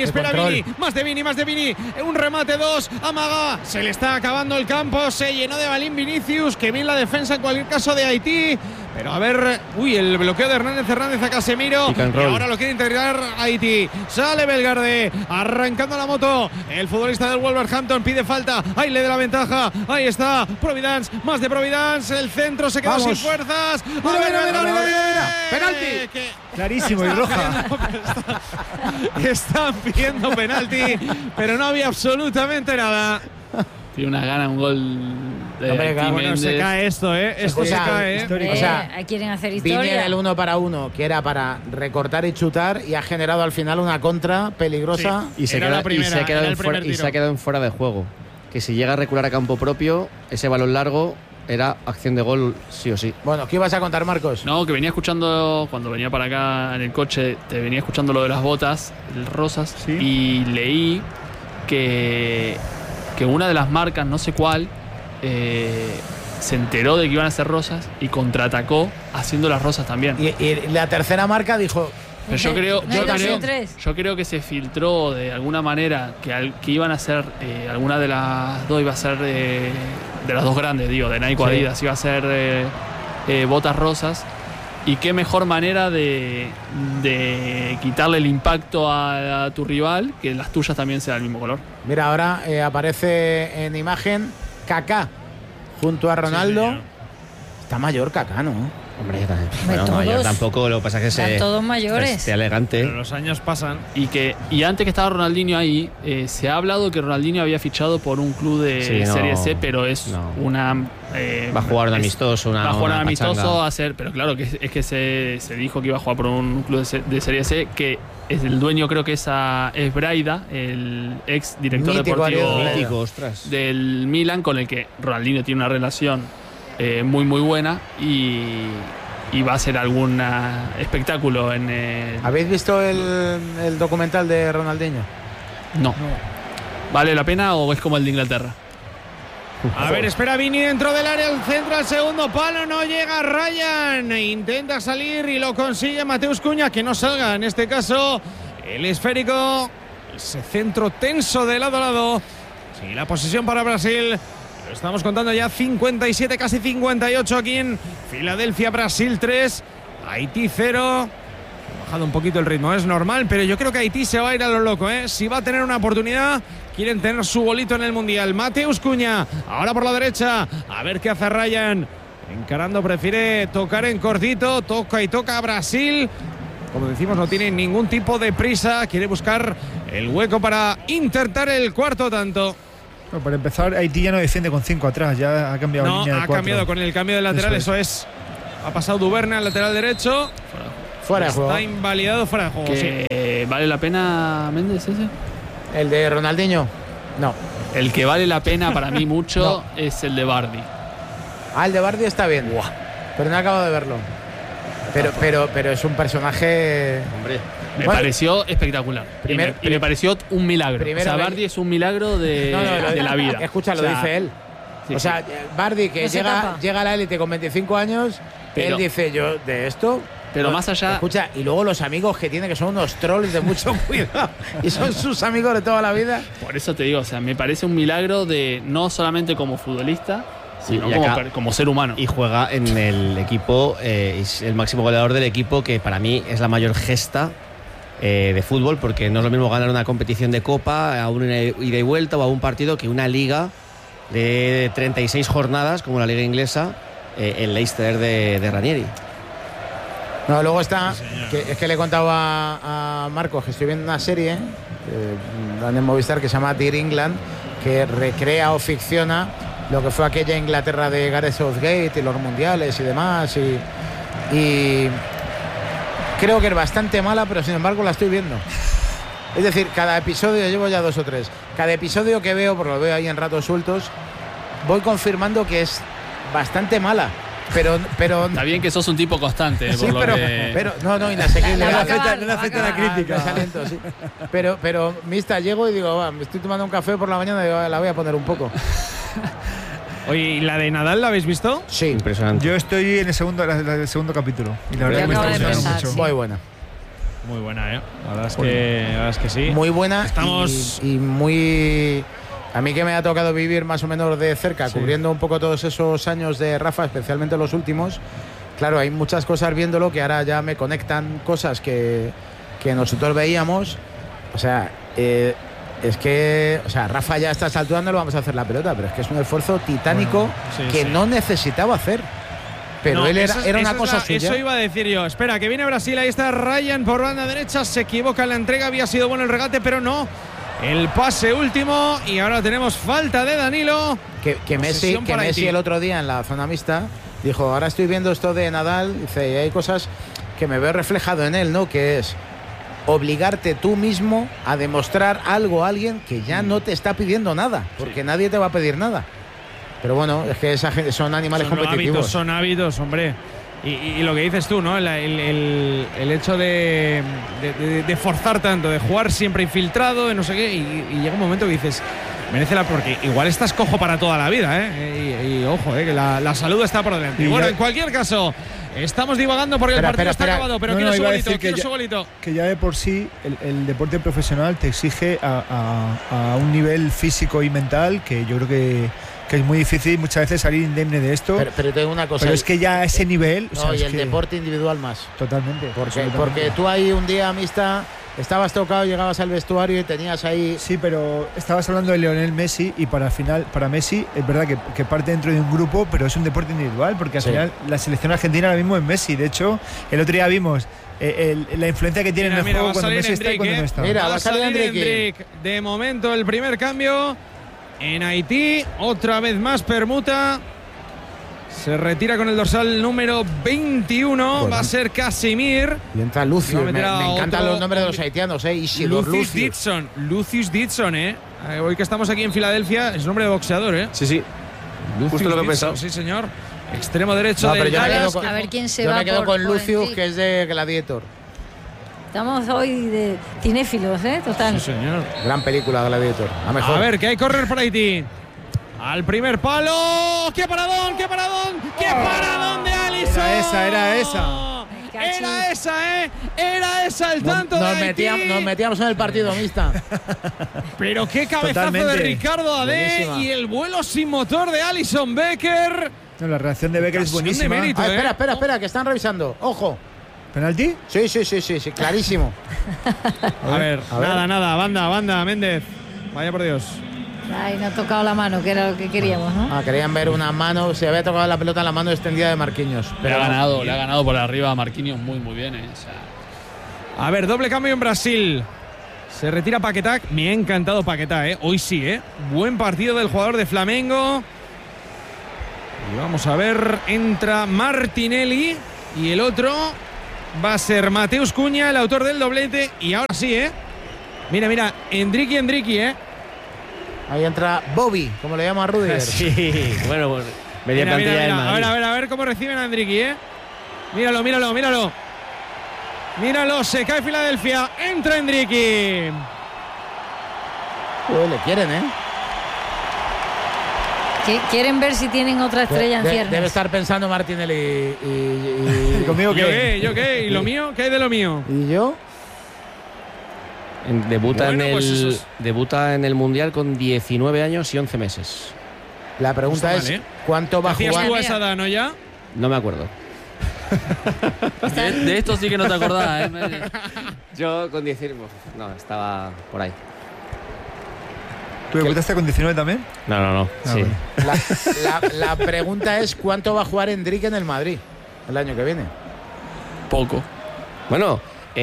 Más de Vini. Un remate, 2. Amaga. Se le está acabando el campo. Se llenó de balín Vinicius. Que bien la defensa en cualquier caso de Haití. Pero a ver. El bloqueo de Hernández a Casemiro. Y ahora lo quiere integrar Haití. Sale Belgarde. Arrancando la moto. El futbolista del Wolverhampton pide falta. Ahí le da la ventaja. Ahí está. Providence. Más de Providence. El centro se quedó sin fuerzas. Mira. Penalti. Clarísimo y roja. Están pidiendo penalti, pero no había absolutamente nada. Tiene una gana, un gol de se cae esto, Esto se cae, O sea, quieren hacer historia. Vini el 1 para 1, que era para recortar y chutar, y ha generado al final una contra peligrosa. Sí. Y se ha quedado en fuera de juego. Que si llega a recular a campo propio, ese balón largo era acción de gol sí o sí. Bueno, ¿qué ibas a contar, Marcos? No, que venía escuchando, cuando venía para acá en el coche, te venía escuchando lo de las botas, el rosas, y leí que una de las marcas, no sé cuál, se enteró de que iban a ser rosas y contraatacó haciendo las rosas también. Y la tercera marca dijo... Pero yo creo que se filtró de alguna manera que iban a ser, alguna de las dos iba a ser de las dos grandes, digo, de Nike o Adidas, iba a ser botas rosas. Y qué mejor manera de quitarle el impacto a tu rival, que las tuyas también sean del mismo color. Mira, ahora aparece en imagen Kaká junto a Ronaldo. Sí, está mayor Kaká, ¿no? Hombre, mayor tampoco, lo que pasa es que están todos mayores. Esté elegante. Pero los años pasan. Y antes que estaba Ronaldinho ahí, se ha hablado que Ronaldinho había fichado por un club de Serie C, pero es una... va a jugar de amistoso, va a jugar de amistoso, pero claro, es que se dijo que iba a jugar por un club de Serie C, que es el dueño, creo que es Braida, el ex director deportivo del Milan, con el que Ronaldinho tiene una relación muy muy buena y va a ser algún espectáculo en el... ¿Habéis visto el documental de Ronaldinho? No. ¿Vale la pena o es como el de Inglaterra? A ver, espera Vini dentro del área, el centro al segundo palo, no llega Ryan, intenta salir y lo consigue Mateus Cunha, que no salga en este caso el esférico, ese centro tenso de lado a lado. Sí, la posesión para Brasil. Lo estamos contando ya 57, casi 58 aquí en Filadelfia. Brasil 3, Haití 0. Ha bajado un poquito el ritmo, es normal, pero yo creo que Haití se va a ir a lo loco, Si va a tener una oportunidad, quieren tener su bolito en el Mundial. Mateus Cunha, ahora por la derecha, a ver qué hace Ryan. encarando, prefiere tocar en cortito, toca y toca a Brasil. Como decimos, no tiene ningún tipo de prisa, quiere buscar el hueco para intentar el cuarto tanto. Bueno, para empezar, Haití ya no defiende con 5 atrás, ya ha cambiado línea de 4. Ha cambiado con el cambio de lateral, eso es. Ha pasado Duverne al lateral derecho. Fuera de juego. Está invalidado, fuera de juego. Sí. ¿Vale la pena, Méndez, ese? ¿El de Ronaldinho? No. El que vale la pena para mí mucho es el de Vardy. El de Vardy está bien. Buah. Pero no acabo de verlo. Pero es un personaje. Hombre, me pareció espectacular. Y me pareció un milagro. Vardy es un milagro de la vida. Escucha, lo dice él. Sí, Vardy, que llega a la élite con 25 años, él dice, yo de esto. Pero más allá. Escucha, y luego los amigos que tiene, que son unos trolls de mucho cuidado. Y son sus amigos de toda la vida. Por eso te digo, me parece un milagro de no solamente como futbolista, sino como ser humano. Y juega en el equipo, es el máximo goleador del equipo, que para mí es la mayor gesta de fútbol, porque no es lo mismo ganar una competición de Copa a una ida y vuelta o a un partido que una liga de 36 jornadas, como la liga inglesa, el Leicester de Ranieri. No, luego está, es que le he contado a Marcos que estoy viendo una serie en Movistar que se llama Dear England, que recrea o ficciona lo que fue aquella Inglaterra de Gareth Southgate y los mundiales y demás, y creo que es bastante mala, pero sin embargo la estoy viendo. Es decir, cada episodio, llevo ya 2 o 3, cada episodio que veo, porque lo veo ahí en ratos sueltos, voy confirmando que es bastante mala. Pero está bien que sos un tipo constante, sí, pero no, inasequible. No le afecta la crítica. Sí. Pero mista, llego y digo, me estoy tomando un café por la mañana y digo, la voy a poner un poco. Oye, ¿y la de Nadal la habéis visto? Sí, impresionante. Yo estoy en el segundo capítulo y la verdad que me está gustando mucho. Muy buena. Muy buena, La verdad es que sí. Muy buena. Estamos y muy. A mí que me ha tocado vivir más o menos de cerca, cubriendo un poco todos esos años de Rafa, especialmente los últimos. Claro, hay muchas cosas viéndolo que ahora ya me conectan cosas que nosotros veíamos. O sea, es que, Rafa ya a estas alturas no lo vamos a hacer la pelota, pero es que es un esfuerzo titánico no necesitaba hacer. Pero él era una cosa suya. Eso iba a decir yo. Espera, que viene Brasil, ahí está Ryan por banda derecha, se equivoca en la entrega, había sido bueno el regate, pero no. El pase último y ahora tenemos falta de Danilo. Que Messi el otro día en la zona mixta dijo, ahora estoy viendo esto de Nadal, dice, y hay cosas que me veo reflejado en él, ¿no? Que es obligarte tú mismo a demostrar algo a alguien que ya no te está pidiendo nada, porque nadie te va a pedir nada. Pero bueno, es que esa gente son animales competitivos. Son hábitos, hombre. Y lo que dices tú, ¿no? El hecho de forzar tanto, de jugar siempre infiltrado, de no sé qué, y llega un momento que dices, merece la... Porque igual estás cojo para toda la vida, ¿eh? Y ojo, que la salud está por delante. Y bueno, en cualquier caso, estamos divagando porque el partido está acabado, pero quiero su golito, que ya de por sí el deporte profesional te exige a un nivel físico y mental que yo creo que es muy difícil muchas veces salir indemne de esto. Pero tengo una cosa. Pero es que ya a ese nivel. No, y el deporte individual más. Totalmente. Porque tú ahí un día, amistad, estabas tocado, llegabas al vestuario y tenías ahí. Sí, pero estabas hablando de Lionel Messi y para Messi es verdad que parte dentro de un grupo, pero es un deporte individual, porque al final la selección argentina ahora mismo es Messi. De hecho, el otro día vimos la influencia que tiene en el juego cuando Messi está y cuando no está. Mira, va a salir Endrick. De momento el primer cambio. En Haití, otra vez más permuta. Se retira con el dorsal número 21. Bueno. Va a ser Casimir. Y entra Lucius. Me encantan los nombres de los haitianos, Lucius Dixon, Hoy que estamos aquí en Filadelfia, es nombre de boxeador, Sí. Justo lo que he pensado. Sí, señor. Extremo derecho del Dallas. A ver quién se yo va. Me quedo con Lucius, Haití, que es de Gladiator. Estamos hoy de cinéfilos, total. Sí, señor. Gran película, Gladiator. A ver, que hay correr para Haití. Al primer palo. ¡Qué paradón! ¡Qué paradón! ¡Qué paradón de Alisson! Era esa. Era esa el tanto de Haití. Nos metíamos en el partido, mista. Pero qué cabezazo de Ricardo Adé. Buenísima. Y el vuelo sin motor de Alisson Becker. No, la reacción de Becker es buenísima. Mérito, espera, que están revisando. ¡Ojo! ¿Penalti? Sí, clarísimo. A ver. Nada, banda, Méndez. Vaya por Dios. Ahí no ha tocado la mano, que era lo que queríamos, ¿no? Querían ver una mano, se había tocado la pelota en la mano extendida de Marquinhos. Pero le ha ganado por arriba a Marquinhos muy bien. O sea. A ver, doble cambio en Brasil. Se retira Paquetá. Me ha encantado Paquetá, hoy sí, buen partido del jugador de Flamengo. Y vamos a ver, entra Martinelli y el otro va a ser Mateus Cunha, el autor del doblete. Y ahora sí, Mira, Endricky, Ahí entra Bobby, como le llama a Rudiger. Sí, bueno, media plantilla del Madrid. A ver cómo reciben a Endricky, Míralo. Míralo, se cae Filadelfia. Entra Endricky. Le quieren, Quieren ver si tienen otra estrella en ciernes. Debe estar pensando Martinelli y conmigo qué. ¿Yo qué? ¿Y lo mío? ¿Qué hay de lo mío? ¿Y yo? Debuta en el Mundial con 19 años y 11 meses. La pregunta es, ¿cuánto va a jugar? ¿Hacías tú esa edad, no ya? No me acuerdo. De esto sí que no te acordás, Yo con 19... No, estaba por ahí. ¿Tú debutaste con 19 también? No. Sí. La pregunta es, ¿cuánto va a jugar Endrique en el Madrid el año que viene? Poco. Bueno...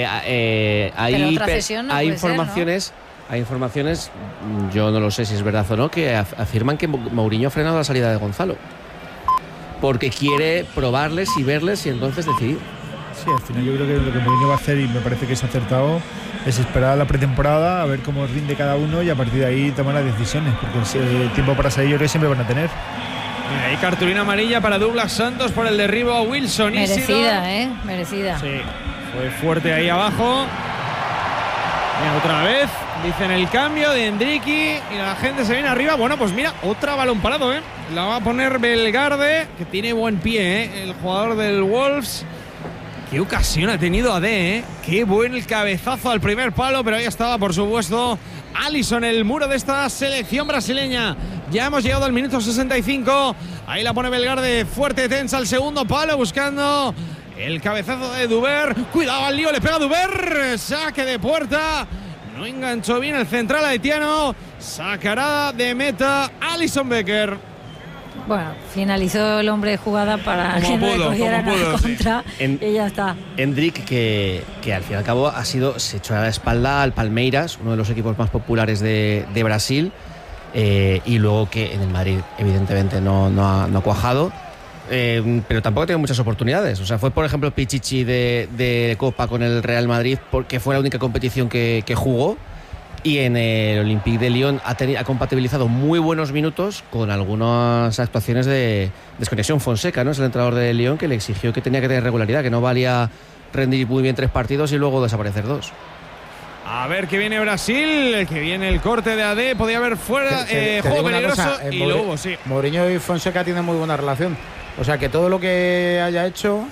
hay informaciones, ser, ¿no? Hay informaciones, yo no lo sé si es verdad o no, que afirman que Mourinho ha frenado la salida de Gonzalo porque quiere probarles y verles y entonces decidir. Sí, al final yo creo que lo que Mourinho va a hacer, y me parece que es acertado, es esperar a la pretemporada a ver cómo rinde cada uno y a partir de ahí tomar las decisiones, porque el tiempo para salir yo creo que siempre van a tener. Hay cartulina amarilla para Douglas Santos por el derribo a Wilson. Merecida, merecida. Sí. Fue fuerte ahí abajo. Mira, otra vez. Dicen el cambio de Endricky y la gente se viene arriba. Bueno, pues mira, otra balón parado, La va a poner Belgarde, que tiene buen pie, el jugador del Wolves. Qué ocasión ha tenido AD, Qué buen cabezazo al primer palo, pero ahí estaba, por supuesto, Alisson, el muro de esta selección brasileña. Ya hemos llegado al minuto 65. Ahí la pone Belgarde, fuerte, tensa al segundo palo, buscando el cabezazo de Duber. Cuidado al lío, le pega Duber. Saque de puerta. No enganchó bien el central haitiano. Sacará de meta Alisson Becker. Bueno, finalizó el hombre de jugada para que no le cogieran a la contra, y ya está. Endrick, que al fin y al cabo se echó a la espalda al Palmeiras, uno de los equipos más populares de Brasil, y luego que en el Madrid evidentemente no ha cuajado. Pero tampoco tiene muchas oportunidades. O sea, fue por ejemplo Pichichi de Copa con el Real Madrid porque fue la única competición que jugó, y en el Olympique de Lyon ha compatibilizado muy buenos minutos con algunas actuaciones de desconexión. Fonseca, ¿no? Es el entrenador de Lyon, que le exigió que tenía que tener regularidad, que no valía rendir muy bien 3 partidos y luego desaparecer 2. A ver que viene Brasil, que viene el corte de AD, podía haber fuera, juego peligroso, y luego sí. Mourinho y Fonseca tienen muy buena relación. O sea que todo lo que haya hecho,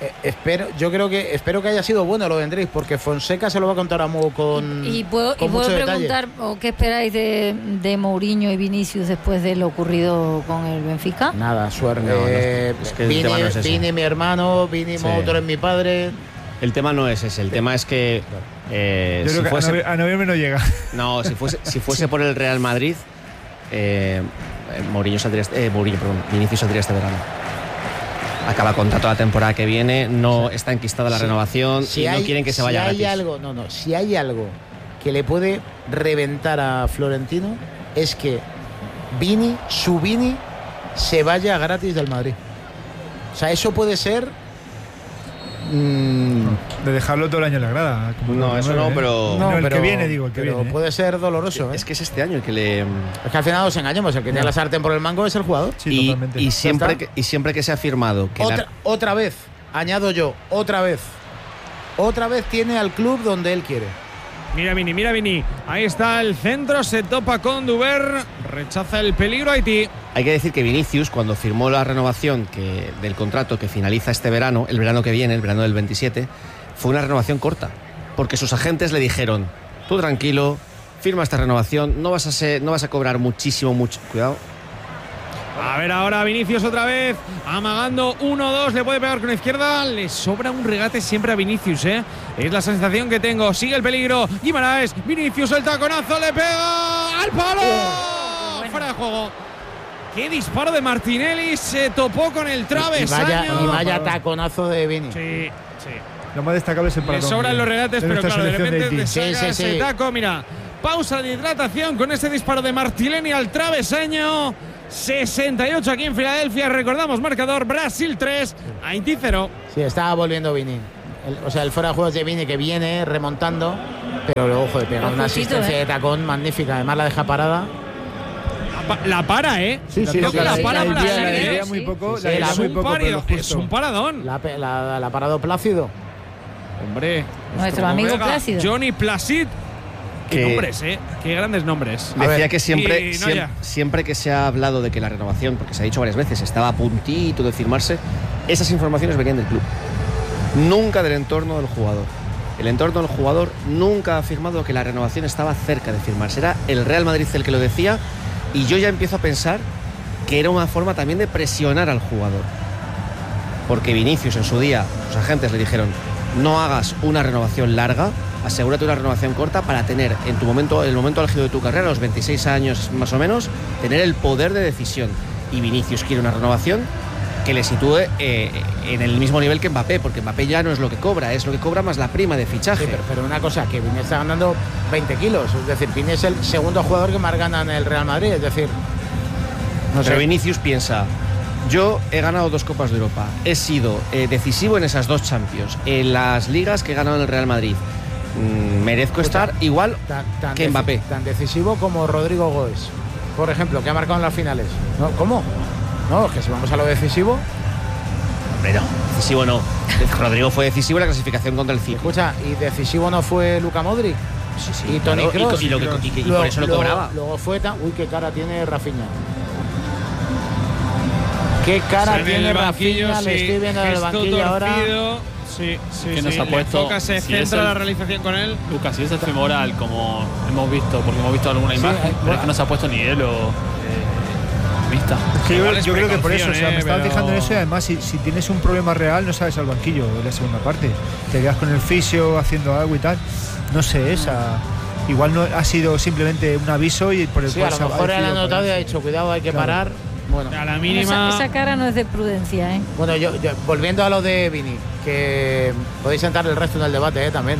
espero que haya sido bueno lo de Endrick, porque Fonseca se lo va a contar a Mo con ¿Y puedo preguntar qué esperáis de Mourinho y Vinicius después de lo ocurrido con el Benfica? Nada, suerte. Es que el tema no es ese. Vini mi hermano, Vini Motor es mi padre. El tema no es ese, el tema es que yo creo que a noviembre no llega. No, si fuese por el Real Madrid, Vinicius saldría este verano. Acaba contrato la temporada que viene, no está enquistada la renovación y no quieren que se vaya gratis. Si hay algo que le puede reventar a Florentino es que su Vini se vaya gratis del Madrid. O sea, eso puede ser de dejarlo todo el año en la grada. No, eso no, pero el que viene, digo, el que viene. Puede ser doloroso. Es que es este año el que le... Es que al final nos engañemos, el que tiene la sartén por el mango es el jugador. Sí, totalmente. Y siempre que se ha firmado que otra vez, añado yo, otra vez tiene al club donde él quiere. Mira Vini, ahí está el centro, se topa con Duber, rechaza el peligro Haití. Hay que decir que Vinicius, cuando firmó la renovación del contrato que finaliza este verano, el verano que viene, el verano del 27, fue una renovación corta, porque sus agentes le dijeron: tú tranquilo, firma esta renovación, no vas a cobrar mucho, cuidado. A ver ahora Vinicius otra vez, amagando 1-2, le puede pegar con la izquierda, le sobra un regate siempre a Vinicius, es la sensación que tengo. Sigue el peligro, Guimaraes, Vinicius el taconazo, le pega al palo. fuera de juego. Qué disparo de Martinelli, se topó con el travesaño. Y vaya taconazo de Vini. Sí. Lo más destacable es el paradón. Le sobran los regates, pero claro, de repente te saca sí. ese taco. Mira, pausa de hidratación con ese disparo de Martinelli al travesaño. 68 aquí en Filadelfia. Recordamos, marcador Brasil 3, Haití 0. Sí, estaba volviendo Vini. El fuera de juego de Vini que viene remontando, pero luego, joder, pega una asistencia de tacón magnífica. Además la deja parada. La para, ¿eh? Sí, la para la muy poco. Es un paradón. La ha parado Plácido. Hombre. Nuestro amigo Plácido. Johnny Placid. Qué nombres, ¿eh? Qué grandes nombres. Decía que siempre que se ha hablado de que la renovación, porque se ha dicho varias veces, estaba a puntito de firmarse, esas informaciones venían del club. Nunca del entorno del jugador. El entorno del jugador nunca ha afirmado que la renovación estaba cerca de firmarse. Era el Real Madrid el que lo decía, y yo ya empiezo a pensar que era una forma también de presionar al jugador. Porque Vinicius en su día, sus agentes le dijeron: no hagas una renovación larga, asegúrate una renovación corta para tener en el momento álgido de tu carrera, a los 26 años más o menos, tener el poder de decisión. Y Vinicius quiere una renovación que le sitúe en el mismo nivel que Mbappé, porque Mbappé ya no es lo que cobra, es lo que cobra más la prima de fichaje. Sí, pero una cosa, que Vini está ganando 20 kilos, es decir, Vini es el segundo jugador que más gana en el Real Madrid, es decir... Pero Vinicius piensa: yo he ganado 2 Copas de Europa, he sido decisivo en esas 2 Champions, en las ligas que he ganado en el Real Madrid, merezco estar igual que Mbappé. Tan decisivo como Rodrigo Goes, por ejemplo, que ha marcado en las finales. ¿No? ¿Cómo? No, es que si vamos a lo decisivo... Hombre, no, decisivo no. Rodrigo fue decisivo en la clasificación contra el City. Escucha, ¿y decisivo no fue Luka Modric? Sí, y Toni Kroos. Y por eso lo cobraba. Luego fue tan... Uy, qué cara tiene Rafinha. Qué cara tiene Rafinha, le estoy viendo en el banquillo ahora. Sí. Que nos ha puesto, se centra la realización con él. Lucas, si es femoral, como hemos visto, porque hemos visto alguna imagen, pero es que no se ha puesto ni él o vista. Yo creo que por eso, o sea, me estaba fijando en eso, y además si tienes un problema real no sales al banquillo en la segunda parte. Te quedas con el fisio haciendo algo y tal. No sé, igual no ha sido simplemente un aviso y por el cual a lo mejor él ha notado y ha dicho: cuidado, hay que parar. Bueno, a la mínima. Esa cara no es de prudencia, ¿eh? Bueno, yo volviendo a lo de Vini, que podéis sentar el resto en el debate, también.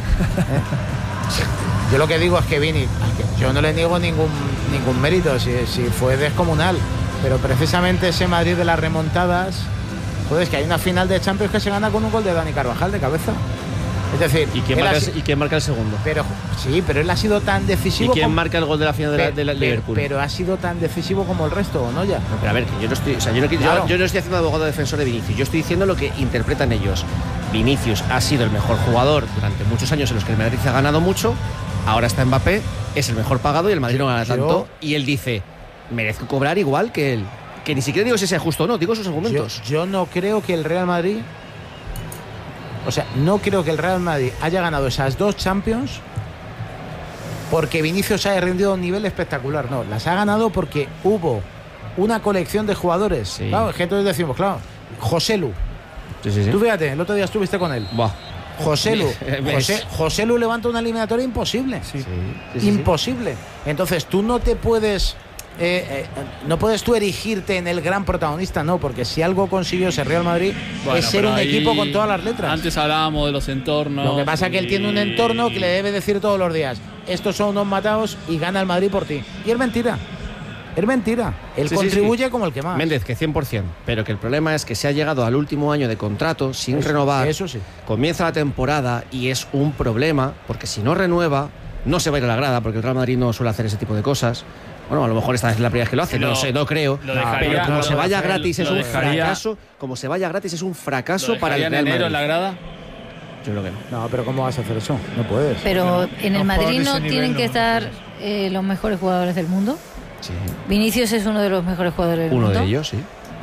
Yo lo que digo es que Vini, yo no le niego ningún mérito, si fue descomunal, pero precisamente ese Madrid de las remontadas, joder, es que hay una final de Champions que se gana con un gol de Dani Carvajal de cabeza. Es decir, ¿y quién marca el segundo? Pero él ha sido tan decisivo. ¿Y quién marca el gol de la final de la Liverpool? Pero ha sido tan decisivo como el resto, ¿no? Ya. Pero a ver, que yo no estoy, yo no estoy haciendo abogado defensor de Vinicius. Yo estoy diciendo lo que interpretan ellos. Vinicius ha sido el mejor jugador durante muchos años en los que el Madrid ha ganado mucho. Ahora está Mbappé, es el mejor pagado y el Madrid no gana tanto. Y él dice: merezco cobrar igual que él. Que ni siquiera digo si sea justo o no, digo sus argumentos. Yo no creo que el Real Madrid... O sea, no creo que el Real Madrid haya ganado esas 2 Champions porque Vinicius haya rendido a un nivel espectacular. No, las ha ganado porque hubo una colección de jugadores. Sí. Claro, es que todos decimos, claro, Joselu. Sí. Tú fíjate, el otro día estuviste con él. Buah. Joselu levanta una eliminatoria imposible. Sí. Imposible. Entonces tú no te puedes... no puedes tú erigirte en el gran protagonista, no, porque si algo consiguió ese Real Madrid es ser un equipo con todas las letras. Antes hablábamos de los entornos. Lo que pasa es que él tiene un entorno que le debe decir todos los días: estos son unos matados y gana el Madrid por ti. Y es mentira. Él contribuye como el que más. Méndez, que 100%. Pero que el problema es que se ha llegado al último año de contrato sin renovar. Eso sí. Comienza la temporada y es un problema, porque si no renueva, no se va a ir a la grada, porque el Real Madrid no suele hacer ese tipo de cosas. Bueno, a lo mejor esta es la primera vez que lo hace, no sé, no creo. Pero como se vaya gratis es un fracaso. Como se vaya gratis es un fracaso para el Real Madrid. En la grada? Yo creo que no. No, pero ¿cómo vas a hacer eso? No puedes. Pero en el Madrid no tienen que estar los mejores jugadores del mundo. Sí. Vinicius es uno de los mejores jugadores del mundo. Uno de ellos, sí.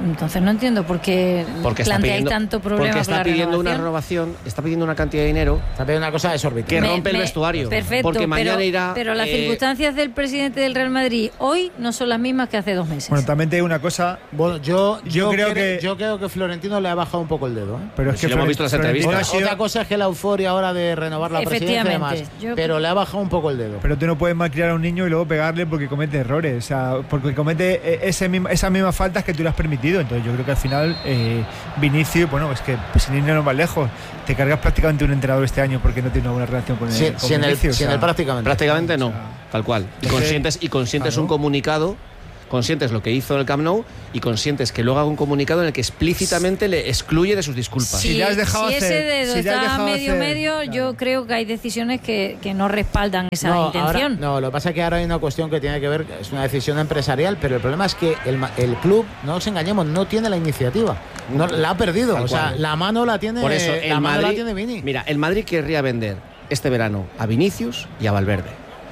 Entonces no entiendo por qué planteáis tanto problema. Porque está pidiendo una renovación, está pidiendo una cantidad de dinero, está pidiendo una cosa desorbitante que rompe el vestuario. Perfecto, porque mañana irá. Pero las circunstancias del presidente del Real Madrid hoy no son las mismas que hace 2 meses. Bueno, también te digo una cosa. Bueno, yo creo que Florentino le ha bajado un poco el dedo. Pero es que lo hemos visto en las entrevistas. Otra cosa es que la euforia ahora de renovar la presidencia y demás. Pero le ha bajado un poco el dedo. Pero tú no puedes malcriar a un niño y luego pegarle porque comete errores. O sea, porque comete esas mismas faltas que tú le has permitido. Entonces yo creo que al final Vinicius, bueno, es que sin ir no va lejos, te cargas prácticamente un entrenador este año porque no tiene una buena relación con Vinicius. Prácticamente no, tal cual. Y consientes un comunicado, consientes lo que hizo en el Camp Nou y consientes que luego haga un comunicado en el que explícitamente le excluye de sus disculpas. Si ese dedo está medio, yo creo que hay decisiones que no respaldan esa intención. Lo que pasa es que ahora hay una cuestión que tiene que ver, es una decisión empresarial, pero el problema es que el club, no nos engañemos, no tiene la iniciativa. No, la ha perdido. O sea, la mano la tiene. Por eso, la mano la tiene Vini. Mira, el Madrid querría vender este verano a Vinicius y a Valverde.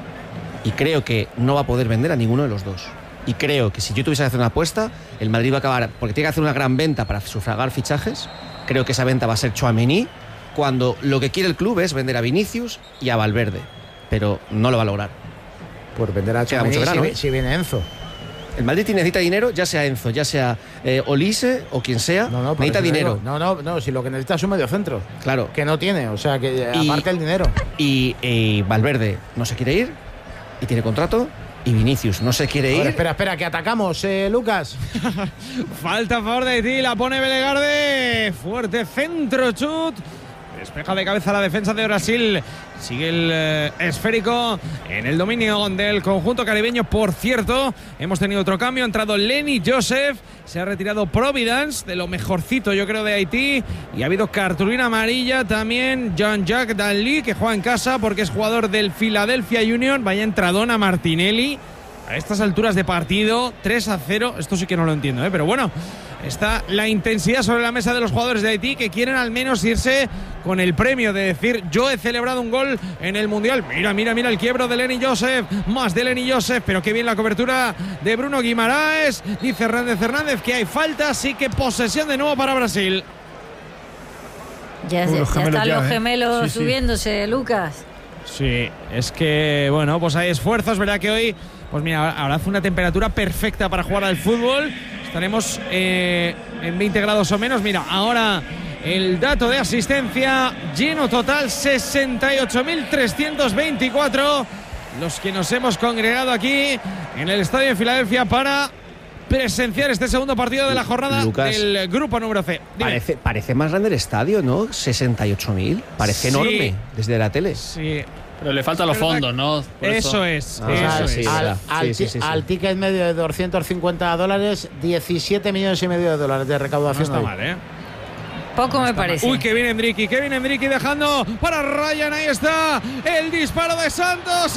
Y creo que no va a poder vender a ninguno de los dos. Y creo que si yo tuviese que hacer una apuesta, el Madrid va a acabar, porque tiene que hacer una gran venta para sufragar fichajes. Creo que esa venta va a ser Tchouaméni, cuando lo que quiere el club es vender a Vinicius y a Valverde. Pero no lo va a lograr. Por vender a Tchouaméni si viene Enzo. El Madrid necesita dinero, ya sea Enzo, ya sea Olise o quien sea, necesita dinero. No, si lo que necesita es un mediocentro. Claro. Que no tiene, o sea, que aparte el dinero. Y Valverde no se quiere ir y tiene contrato. Y Vinicius no se quiere ir. Espera, que atacamos, Lucas. Falta a favor de Haití, la pone Belegarde. Fuerte centro, chut. Despeja de cabeza la defensa de Brasil. Sigue el esférico en el dominio del conjunto caribeño. Por cierto, hemos tenido otro cambio. Ha entrado Lenny Joseph. Se ha retirado Providence, de lo mejorcito yo creo de Haití. Y ha habido cartulina amarilla también. Jean-Jacques Danly, que juega en casa porque es jugador del Philadelphia Union. Vaya entradona Martinelli. A estas alturas de partido, 3-0. Esto sí que no lo entiendo, pero bueno. Está la intensidad sobre la mesa de los jugadores de Haití, que quieren al menos irse con el premio de decir: yo he celebrado un gol en el Mundial. Mira el quiebro de Lenny Joseph. Más de Lenny Joseph, pero qué bien la cobertura de Bruno Guimaraes. Dice Hernández que hay falta, así que posesión de nuevo para Brasil. Ya están los gemelos subiéndose, Lucas. Sí, es que, bueno, pues hay esfuerzos, ¿verdad? Que hoy, pues mira, ahora hace una temperatura perfecta para jugar al fútbol. Estaremos en 20 grados o menos. Mira, ahora el dato de asistencia, lleno total, 68.324. Los que nos hemos congregado aquí en el estadio de Filadelfia para presenciar este segundo partido de la jornada, Lucas, del grupo número C. Parece más grande el estadio, ¿no? 68.000. Parece enorme desde la tele. Sí. Pero le faltan los fondos, ¿no? Eso es. Al ticket medio de $250, 17 millones y medio de dólares de recaudación. No está mal, ¿eh? Poco me parece. Uy, Kevin Endricky dejando para Ryan. Ahí está el disparo de Santos.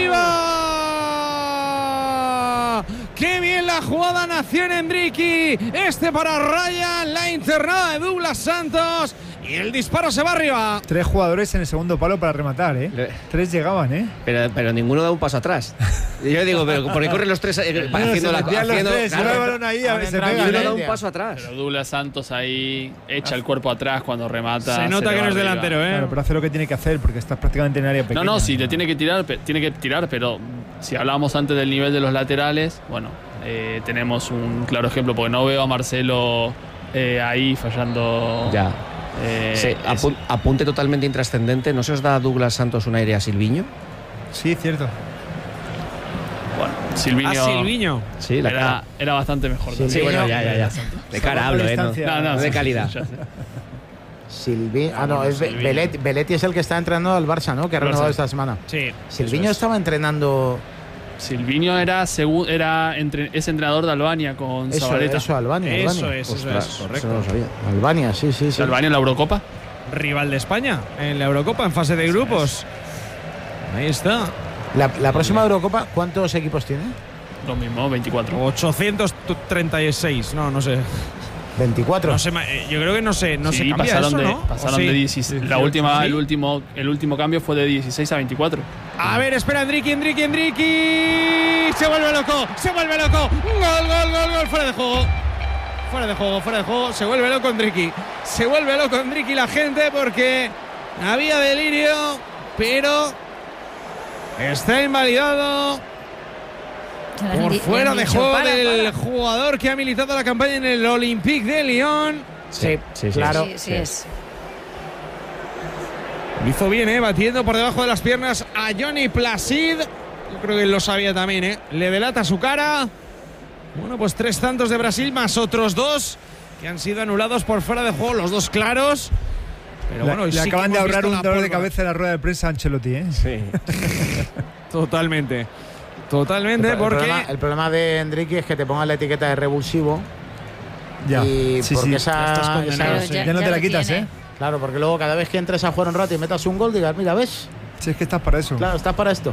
¡Arriba! ¡Qué bien la jugada nació en Endricky! Este para Ryan, la internada de Douglas Santos. Y el disparo se va arriba. 3 jugadores en el segundo palo para rematar, ¿eh? 3 llegaban, ¿eh? Pero ninguno da un paso atrás. Yo digo, pero ¿por qué corren los 3 haciendo la cosa? El balón ahí, a ver, se pega. No da un paso atrás. Pero Douglas Santos ahí echa el cuerpo atrás cuando remata. Se nota que no es delantero, ¿eh? Claro, pero hace lo que tiene que hacer porque estás prácticamente en área pequeña. No, sí, le tiene que tirar, pero si hablábamos antes del nivel de los laterales, bueno, tenemos un claro ejemplo, porque no veo a Marcelo ahí fallando. Ya. Apunte totalmente intrascendente. ¿No se os da a Douglas Santos un aire a Silviño? Sí, cierto. Bueno, Silviño. Sí, era bastante mejor. Sí, bueno, ya. De cara hablo, no de calidad. Silviño, es Belletti es el que está entrenando al Barça, ¿no? Que ha renovado esta semana. Sí. Silviño estaba entrenando. Silviño es entrenador de Albania con Zabaleta. Albania. Eso es, correcto. Eso no lo sabía. Albania, sí. Albania en la Eurocopa. Rival de España en la Eurocopa en fase de grupos. Ahí está. La próxima Eurocopa, ¿cuántos equipos tiene? Lo mismo, 24. 836, no sé. 24. No sé, yo creo que no se cambia pasaron eso, ¿no? Pasaron de 16. La última, el último cambio fue de 16 a 24. A ver, espera, Endricky. Se vuelve loco. Gol, fuera de juego. Fuera de juego. Se vuelve loco Ndriki. La gente porque había delirio, pero está invalidado por fuera de juego del jugador que ha militado la campaña en el Olympique de Lyon. Sí, claro. Sí, es. Lo hizo bien, batiendo por debajo de las piernas a Johnny Placid. Yo creo que él lo sabía también, Le delata su cara. Bueno, pues 3 tantos de Brasil más otros 2 que han sido anulados por fuera de juego, los 2 claros. Pero bueno, le sí acaban de hemos ahorrar visto un dolor de pólvora. cabeza en la rueda de prensa a Ancelotti, Sí. Totalmente, porque El problema de Ndriki es que te pongan la etiqueta de revulsivo. Ya. Y Sí, porque sí. Ya no te la quitas, Claro, porque luego cada vez que entres a jugar un rato y metas un gol, digas, mira, ¿ves? Si es que estás para eso. Claro, estás para esto.